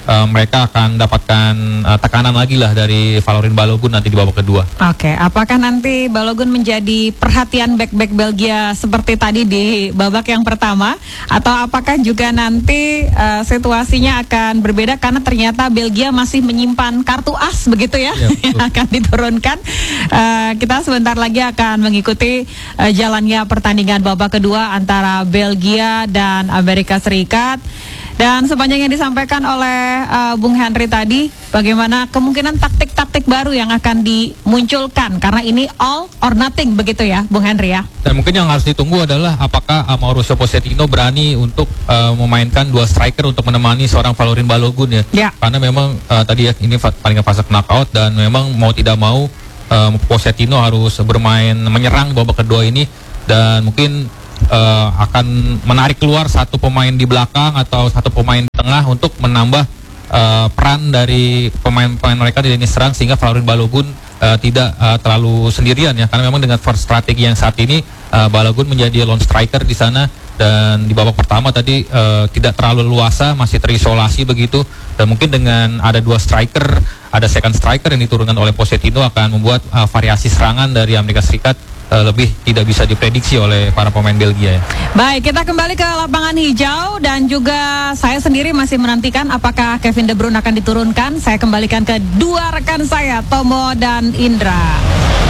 uh, mereka akan dapatkan uh, tekanan lagi lah dari Valorin Balogun nanti di babak kedua. Oke, apakah nanti Balogun menjadi perhatian bek-bek Belgia seperti tadi di babak yang pertama, atau apakah juga nanti uh, situasinya akan berbeda karena ternyata Belgia masih menyimpan kartu as begitu ya, Ya, yang akan diturunkan. Uh, kita sebentar lagi akan mengikuti uh, jalannya pertandingan babak kedua antara Belgia dan Amerika Serikat. Dan sepanjang yang disampaikan oleh uh, Bung Henry tadi, bagaimana kemungkinan taktik-taktik baru yang akan dimunculkan, karena ini all or nothing begitu ya Bung Henry ya. Dan mungkin yang harus ditunggu adalah apakah uh, Mauricio Pochettino berani untuk uh, memainkan dua striker untuk menemani seorang Valorin Balogun ya. Ya. Karena memang uh, tadi ya ini paling fase knockout, dan memang mau tidak mau uh, Pochettino harus bermain menyerang babak kedua ini, dan mungkin uh, akan menarik keluar satu pemain di belakang atau satu pemain di tengah untuk menambah uh, peran dari pemain-pemain mereka di lini serang, sehingga Valorin Balogun uh, tidak uh, terlalu sendirian ya, karena memang dengan first strategi yang saat ini uh, Balogun menjadi lone striker di sana, dan di babak pertama tadi uh, tidak terlalu luasa, masih terisolasi begitu, dan mungkin dengan ada dua striker, ada second striker yang diturunkan oleh Pochettino akan membuat uh, variasi serangan dari Amerika Serikat uh, lebih tidak bisa diprediksi oleh para pemain Belgia ya. Baik, kita kembali ke lapangan hijau, dan juga saya sendiri masih menantikan apakah Kevin De Bruyne akan diturunkan. Saya kembalikan ke dua rekan saya, Tomo dan Indra.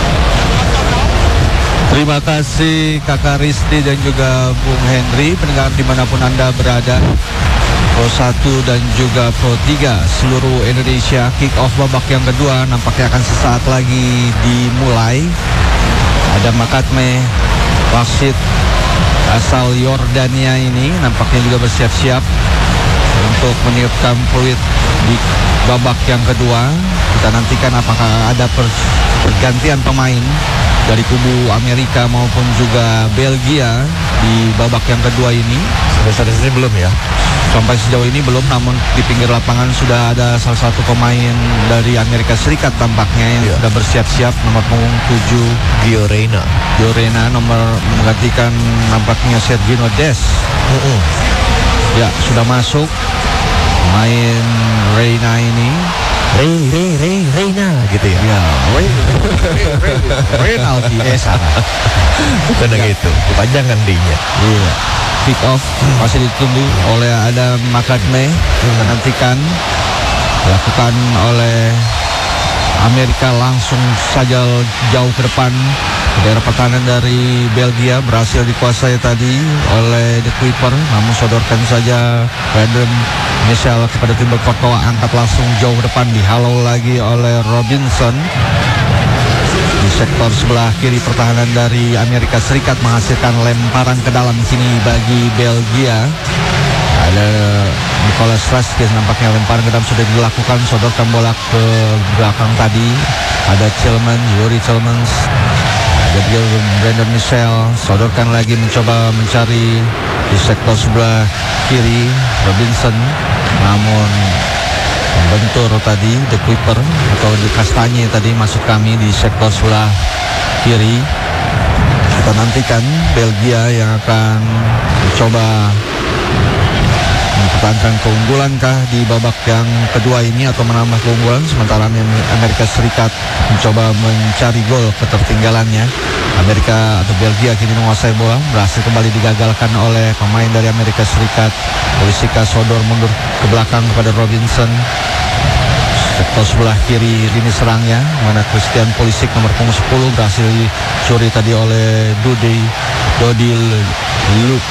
Terima kasih Kakak Risti dan juga Bung Henry. Pendengar dimanapun Anda berada, Pro satu dan juga Pro tiga seluruh Indonesia, kick off babak yang kedua nampaknya akan sesaat lagi dimulai. Ada Makatme Rashid asal Yordania ini nampaknya juga bersiap-siap untuk meniupkan peluit di babak yang kedua. Kita nantikan apakah ada per- pergantian pemain dari kubu Amerika maupun juga Belgia di babak yang kedua ini. Sampai saat ini belum ya. Sampai sejauh ini belum, namun di pinggir lapangan sudah ada salah satu pemain dari Amerika Serikat tampaknya yang Ya. sudah bersiap-siap, nomor punggung tujuh Gio Reyna. Gio Reyna, nomor menggantikan nampaknya Sergio Dest. Mm-mm. Ya, sudah masuk main Reyna ini. Rey, Rey, Rey, Reyna gitu ya. Ya, Reynaldi eh salah. Bukan gitu. Panjangan D-nya. Iya. Kick off masih ditunggu oleh ada Makatme. Kita nantikan dilakukan oleh Amerika langsung saja jauh ke depan. Daerah pertahanan dari Belgia berhasil dikuasai tadi oleh The Kuiper, namun sodorkan saja Brandon Michel kepada Thibaut Courtois, angkat langsung jauh ke depan, dihalau lagi oleh Robinson. Di sektor sebelah kiri pertahanan dari Amerika Serikat menghasilkan lemparan ke dalam sini bagi Belgia. Ada Nicolas Raskin, nampaknya lemparan ke dalam sudah dilakukan, sodorkan bola ke belakang tadi. Ada Tillman, Yuri Tillmans. Ada dia Brandon Michel, sodorkan lagi mencoba mencari di sektor sebelah kiri Robinson, namun membentur tadi The Kuiper atau di Kastanye tadi masuk kami di sektor sebelah kiri. Kita nantikan Belgia yang akan mencoba mempertahankan keunggulankah di babak yang kedua ini atau menambah keunggulan, sementara Amerika Serikat mencoba mencari gol ketertinggalannya. Amerika atau Belgia kini menguasai bola, berhasil kembali digagalkan oleh pemain dari Amerika Serikat. Pulisic sodor mundur ke belakang kepada Robinson. Sektor sebelah kiri lini serangnya, mana Christian Pulisic nomor punggung sepuluh berhasil dicuri tadi oleh Dodi Dodil Luke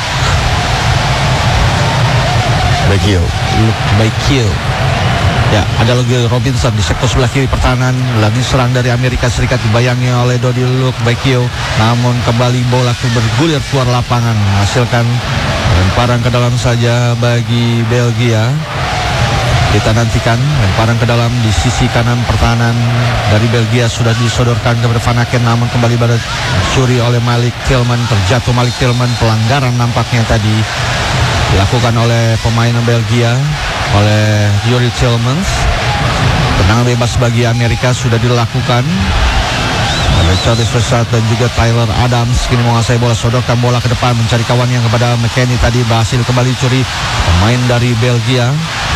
Bagio. Luke Bakio. Ya, ada lagi Robinson di sektor sebelah kiri pertahanan. Lagi serang dari Amerika Serikat dibayangi oleh Dodi Luke Bakio, namun kembali bola bergulir keluar lapangan, menghasilkan lemparan ke dalam saja bagi Belgia. Kita nantikan lemparan ke dalam di sisi kanan pertahanan dari Belgia sudah disodorkan kepada Van Aken, namun kembali pada dicuri oleh Malik Tillman. Terjatuh Malik Tillman, pelanggaran nampaknya tadi dilakukan oleh pemain Belgia, oleh Yuri Tillmans. Tendangan bebas bagi Amerika sudah dilakukan oleh Charles Versat dan juga Tyler Adams. Kini menguasai bola, sodorkan bola ke depan mencari kawannya kepada McKennie, tadi berhasil kembali curi pemain dari Belgia.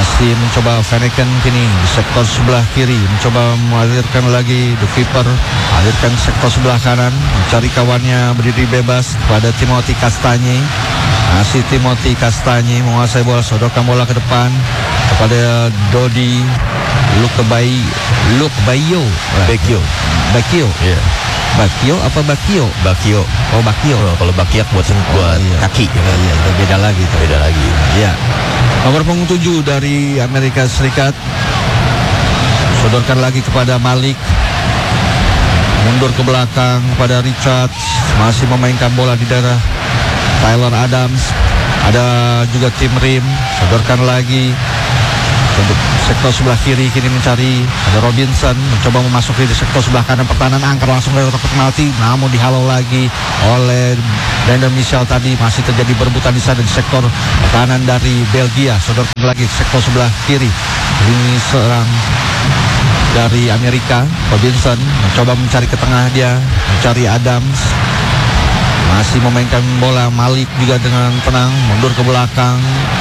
Masih mencoba Vanaken kini di sektor sebelah kiri, mencoba mengalirkan lagi The Keeper, alirkan sektor sebelah kanan, mencari kawannya berdiri bebas kepada Timothy Castagne. Masih Timothy Castagne menguasai bola, sodorkan bola ke depan kepada Dodi Luke Bayi, Luke Bayo, Bakio. Bakio, Iya. Bakio apa Bakio? Bakio. Oh Bakio. Oh, kalau bakiak buat sen- buat iya. kaki. Iya, iya, itu beda lagi tuh. Beda lagi. Ya. Nomor punggung tujuh dari Amerika Serikat. Sodorkan lagi kepada Malik. Mundur ke belakang kepada Richards. Masih memainkan bola di daerah Tyler Adams. Ada juga Tim Rim. Sodorkan lagi untuk sektor sebelah kiri, kini mencari ada Robinson, mencoba memasuki di sektor sebelah kanan, pertahanan angkat langsung dari kotak penalti, namun dihalau lagi oleh Brandon Mitchell. Tadi masih terjadi berebutan di sana di sektor pertahanan dari Belgia. Sodorkan lagi sektor sebelah kiri, ini serang dari Amerika. Robinson mencoba mencari ke tengah, dia mencari Adams, masih memainkan bola. Malik juga dengan tenang mundur ke belakang,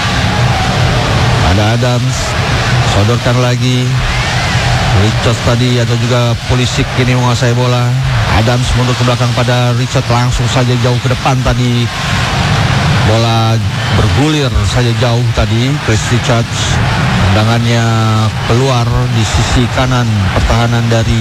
ada Adams, sodorkan lagi Richard tadi atau juga Pulisic kini menguasai bola. Adams mundur ke belakang pada Richard, langsung saja jauh ke depan tadi, bola bergulir saja jauh tadi. Chris Richards tendangannya keluar di sisi kanan pertahanan dari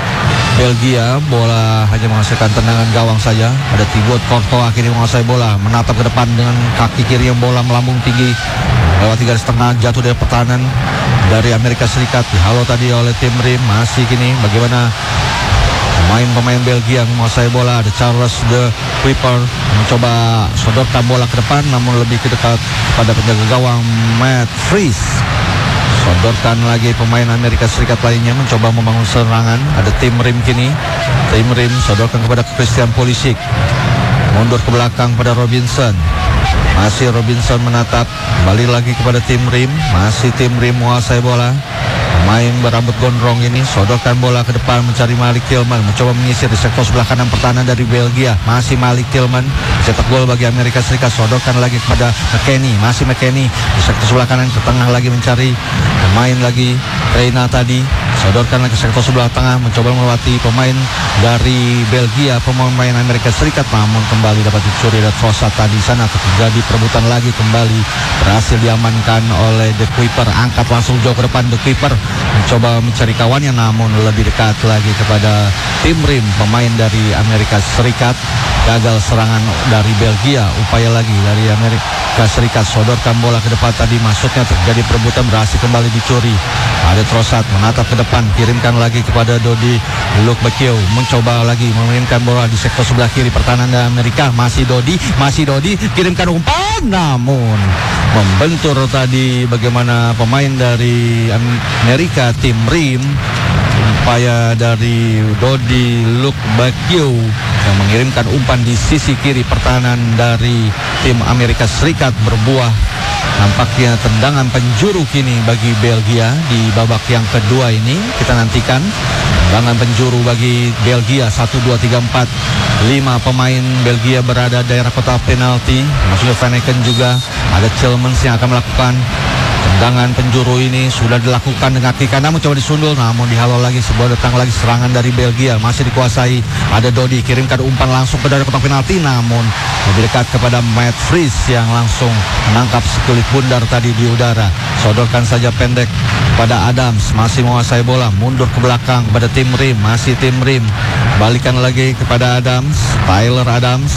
Belgia. Bola hanya menghasilkan tendangan gawang saja. Ada Thibaut Courtois kini menguasai bola, menatap ke depan dengan kaki kiri yang bola melambung tinggi lewati garis tengah, jatuh dari pertahanan dari Amerika Serikat. Dihalau tadi oleh Tim Rim. Masih kini bagaimana pemain-pemain Belgia menguasai bola. Ada Charles The Clipper mencoba sodorkan bola ke depan, namun lebih ke dekat kepada penjaga gawang Matt Fries. Sodorkan lagi pemain Amerika Serikat lainnya mencoba membangun serangan. Ada Tim Rim kini. Tim Rim sodorkan kepada Christian Pulisic, mundur ke belakang pada Robinson. Masih Robinson menatap, kembali lagi kepada Tim Rim. Masih Tim Rim menguasai bola. Pemain berambut gondrong ini sodorkan bola ke depan, mencari Malik Tillman, mencoba menyisir di sektor sebelah kanan pertahanan dari Belgia. Masih Malik Tillman cetak gol bagi Amerika Serikat. Sodorkan lagi kepada McKennie. Masih McKennie di sektor sebelah kanan ke tengah lagi, mencari pemain lagi Reina tadi. Sodorkan lagi ke sektor sebelah tengah, mencoba melewati pemain dari Belgia, pemain Amerika Serikat, namun kembali dapat dicuri. Ada Trossard tadi sana, terjadi perebutan lagi, kembali berhasil diamankan oleh The Clipper. Angkat langsung jauh ke depan. The Clipper mencoba mencari kawannya, namun lebih dekat lagi kepada Tim Rim, pemain dari Amerika Serikat. Gagal serangan dari Belgia. Upaya lagi dari Amerika Serikat, sodorkan bola ke depan tadi, maksudnya terjadi perebutan, berhasil kembali dicuri. Ada Trossard menatap ke depan, kirimkan lagi kepada Dodi Luke Bakio, mencoba lagi mengirimkan bola di sektor sebelah kiri pertahanan dari Amerika. Masih Dodi, masih Dodi, kirimkan umpan, namun membentur tadi bagaimana pemain dari Amerika, Tim Rim. Upaya dari Dodi Luke Bakio yang mengirimkan umpan di sisi kiri pertahanan dari tim Amerika Serikat berbuah nampaknya tendangan penjuru kini bagi Belgia di babak yang kedua ini. Kita nantikan tendangan penjuru bagi Belgia. Satu, dua, tiga, empat, lima pemain Belgia berada daerah kotak penalti, maksudnya Vanaken juga. Ada Tillmans yang akan melakukan tendangan penjuru ini. Sudah dilakukan dengan kaki kanan, mencoba disundul, namun dihalau lagi. Sebuah datang lagi serangan dari Belgia, masih dikuasai. Ada Dodi, kirimkan umpan langsung ke daerah kotak penalti, namun lebih dekat kepada Matt Fries yang langsung menangkap sekulit bundar tadi di udara. Sodorkan saja pendek pada Adams, masih menguasai bola, mundur ke belakang kepada Tim Rim. Masih Tim Rim, balikan lagi kepada Adams, Tyler Adams.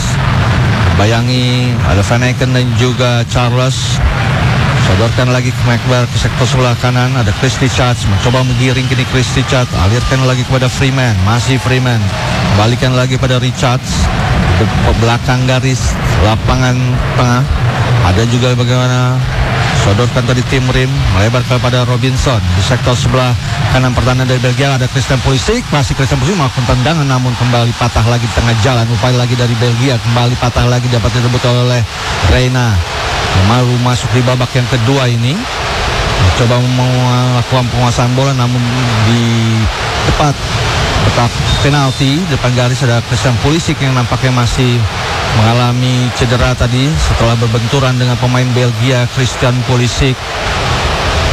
Bayangi ada Vanaken dan juga Charles. Sodorkan lagi ke McBar ke sektor sebelah kanan. Ada Chris Richards, mencoba menggiring kini Chris Richards, alirkan lagi kepada Freeman. Masih Freeman, balikan lagi pada Richards ke belakang garis lapangan tengah. Ada juga bagaimana sodorkan tadi Tim Rim, melebar kepada Robinson di sektor sebelah kanan pertahanan dari Belgia. Ada Christian Pulisic, masih Christian Pulisic melakukan tendangan, namun kembali patah lagi di tengah jalan. Upaya lagi dari Belgia, kembali patah lagi, dapat direbut oleh Reina. Baru masuk di babak yang kedua ini, coba melakukan penguasaan bola, namun di tepat kotak penalti depan garis ada Christian Pulisic yang nampaknya masih mengalami cedera tadi setelah berbenturan dengan pemain Belgia Christian Pulisic.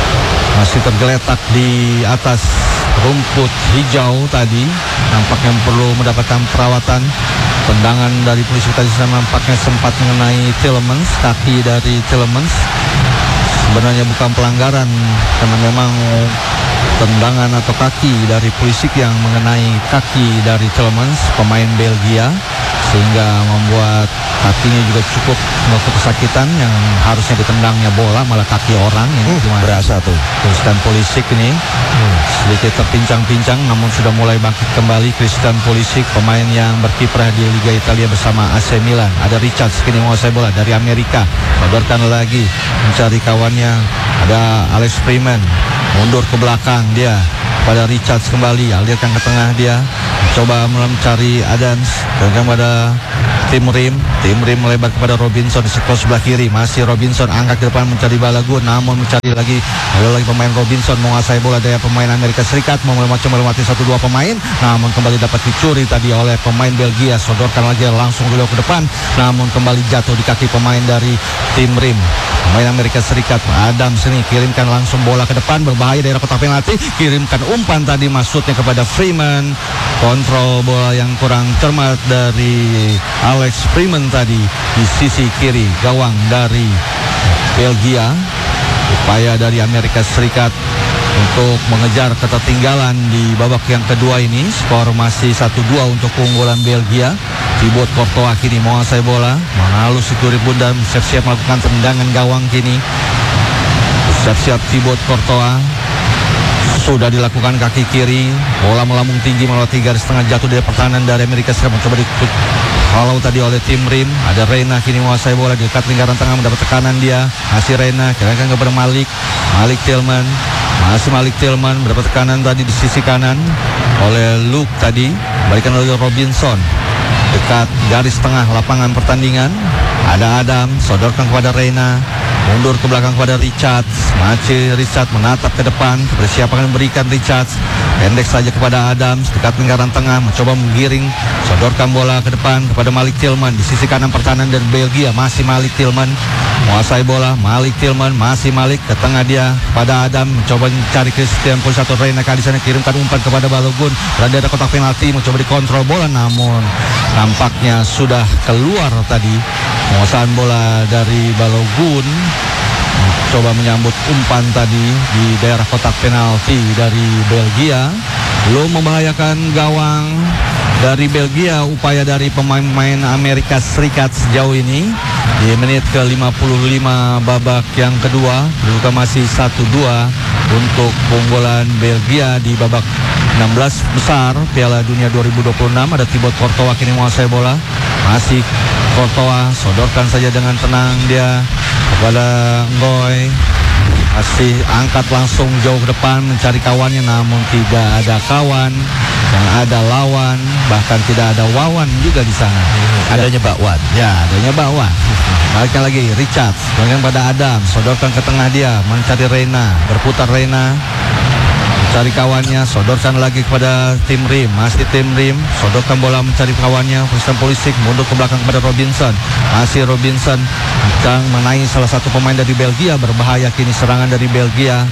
masih tergeletak di atas rumput hijau tadi, nampaknya perlu mendapatkan perawatan. Tendangan dari polisi tadi nampaknya sempat mengenai Tielemans, kaki dari Tielemans. Sebenarnya bukan pelanggaran karena memang tendangan atau kaki dari Pulisic yang mengenai kaki dari Tielemans, pemain Belgia, sehingga membuat kakinya juga cukup melakukan kesakitan yang harusnya ditendangnya bola malah kaki orang ini hmm, gimana? Berasa tuh. Christian Pulisic ini hmm. sedikit terpincang-pincang namun sudah mulai bangkit kembali. Christian Pulisic, pemain yang berkiprah di Liga Italia bersama A C Milan. Ada Richards kini menguasai bola dari Amerika, sodorkan lagi mencari kawannya. Ada Alex Freeman, mundur ke belakang dia pada Richards kembali, alirkan ke tengah dia, coba mencari Adams, dan pada Tim Rim, Tim Rim melebar kepada Robinson di sektor sebelah kiri. Masih Robinson angkat ke depan mencari Balagun, namun mencari lagi, ada lagi pemain Robinson menguasai bola dari pemain Amerika Serikat, mau macam melewati satu dua pemain, namun kembali dapat dicuri tadi oleh pemain Belgia. Sodorkan lagi langsung beliau ke depan, namun kembali jatuh di kaki pemain dari Tim Rim, pemain Amerika Serikat. Adams ini kirimkan langsung bola ke depan, berbahaya daerah kotak penalti, kirimkan umpan tadi maksudnya kepada Freeman. Kontrol bola yang kurang cermat dari Alex Freeman tadi di sisi kiri gawang dari Belgia. Upaya dari Amerika Serikat untuk mengejar ketertinggalan di babak yang kedua ini. Skor masih satu dua untuk keunggulan Belgia. Thibaut Courtois kini menguasai bola, mengalus sikuri bunda, siap-siap melakukan tendangan gawang kini. Siap-siap Thibaut Courtois, sudah dilakukan kaki kiri, bola melambung tinggi melewati garis tengah, jatuh dari pertahanan dari Amerika Serikat, mencoba dikut halau tadi oleh Tim Rim. Ada Reina kini menguasai bola di dekat lingkaran tengah, mendapat tekanan dia. Masih Reina, kira-kira kepada Malik, Malik Tillman, masih Malik Tillman mendapat tekanan tadi di sisi kanan oleh Luke tadi, balikan oleh Robinson dekat garis tengah lapangan pertandingan. Ada Adam, sodorkan kepada Reina, mundur ke belakang kepada Richards. Masih Richards menatap ke depan, kepada siapa akan memberikan Richards, pendek saja kepada Adams dekat lingkaran tengah, mencoba menggiring, sodorkan bola ke depan kepada Malik Tillman di sisi kanan pertahanan dari Belgia. Masih Malik Tillman menguasai bola, Malik Tillman, masih Malik ke tengah dia kepada Adam, mencoba mencari Christian Pulisic atau Reina kali sana, kirimkan umpan kepada Balogun, berada di kotak penalti, mencoba dikontrol bola, namun nampaknya sudah keluar tadi. Penguasaan bola dari Balogun, coba menyambut umpan tadi di daerah kotak penalti dari Belgia, belum membahayakan gawang dari Belgia. Upaya dari pemain-pemain Amerika Serikat sejauh ini di menit ke lima puluh lima babak yang kedua, kedudukan masih satu dua untuk keunggulan Belgia di babak enam belas besar Piala Dunia dua ribu dua puluh enam. Ada Thibaut Courtois kini menguasai bola, masih Courtois, sodorkan saja dengan tenang dia kepada Ngoy, masih angkat langsung jauh ke depan mencari kawannya, namun tidak ada kawan, yang ada lawan, bahkan tidak ada Wawan juga di sana. Adanya Bakwan. Ya, adanya Bakwan. Balikkan lagi Richards, balikkan pada Adam, sodorkan ke tengah dia mencari Reina, berputar Reina, cari kawannya, sodorkan lagi kepada Tim Rim, masih Tim Rim, sodorkan bola mencari kawannya, Christian Pulisic mundur ke belakang kepada Robinson, masih Robinson sedang menaik salah satu pemain dari Belgia, berbahaya kini serangan dari Belgia.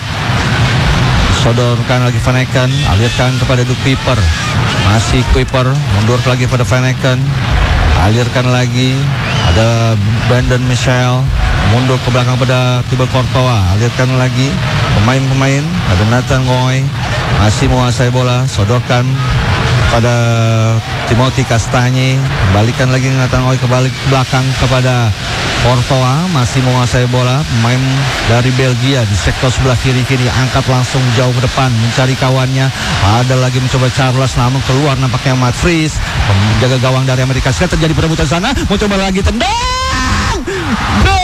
Sodorkan lagi Van Eycken, alirkan kepada Luke Kuiper, masih Kuiper, mundur lagi pada Van Eycken, alirkan lagi, ada Brandon Michel, mundur ke belakang pada Thibaut Courtois, alirkan lagi pemain-pemain, ada Nathan Ngoy, masih menguasai bola, sodorkan pada Timothy Castagne, balikan lagi Nathan Ngoy kebalik ke belakang kepada Courtois, masih menguasai bola, pemain dari Belgia di sektor sebelah kiri kini angkat langsung jauh ke depan mencari kawannya, ada lagi mencoba Charles, namun keluar nampaknya Matt Fries, penjaga gawang dari Amerika Serikat. Terjadi perebutan sana, mencoba lagi tendang, gol!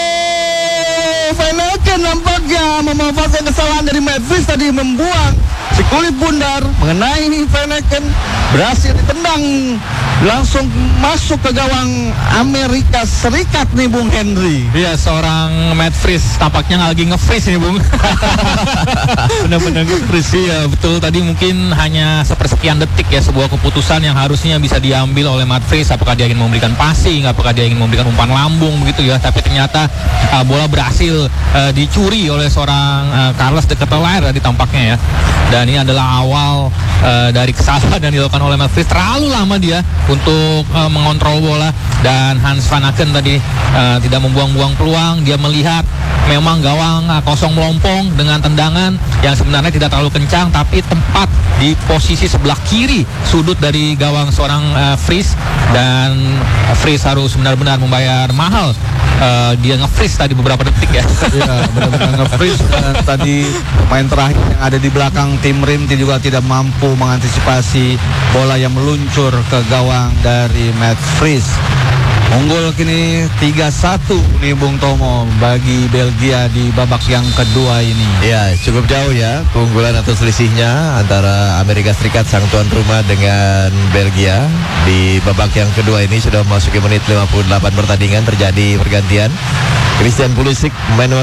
Van Eycken nampaknya memanfaatkan kesalahan dari Matt Fries tadi, membuang si kulit bundar mengenai Van Aken, berhasil ditendang langsung masuk ke gawang Amerika Serikat nih Bung Henry. Iya, seorang Matt Freeze tampaknya nggak lagi nge-freeze nih Bung. Benar-benar nge-freeze. Iya betul, tadi mungkin hanya sepersekian detik ya sebuah keputusan yang harusnya bisa diambil oleh Matt Freeze. Apakah dia ingin memberikan passing, apakah dia ingin memberikan umpan lambung begitu ya. Tapi ternyata uh, bola berhasil uh, dicuri oleh seorang uh, Carlos de Ketelaere tadi tampaknya ya. Dan ini adalah awal uh, dari kesalahan yang dilakukan oleh Matt Freeze. Terlalu lama dia untuk uh, mengontrol bola, dan Hans Van Aken tadi uh, tidak membuang-buang peluang. Dia melihat memang gawang uh, kosong melompong dengan tendangan yang sebenarnya tidak terlalu kencang, tapi tempat di posisi sebelah kiri sudut dari gawang seorang uh, Freeze, dan uh, Freeze harus benar-benar membayar mahal. Uh, dia nge-freeze tadi beberapa detik ya. Iya, benar-benar nge-freeze. Dan tadi pemain terakhir yang ada di belakang tim Rimti juga tidak mampu mengantisipasi bola yang meluncur ke gawang dari Matt Freeze. Unggul kini tiga satu nih Bung Tomo bagi Belgia di babak yang kedua ini. Ya, cukup jauh ya keunggulan atau selisihnya antara Amerika Serikat sang tuan rumah dengan Belgia. Di babak yang kedua ini sudah memasuki menit lima puluh delapan pertandingan, terjadi pergantian. Christian Pulisic, pemain nomor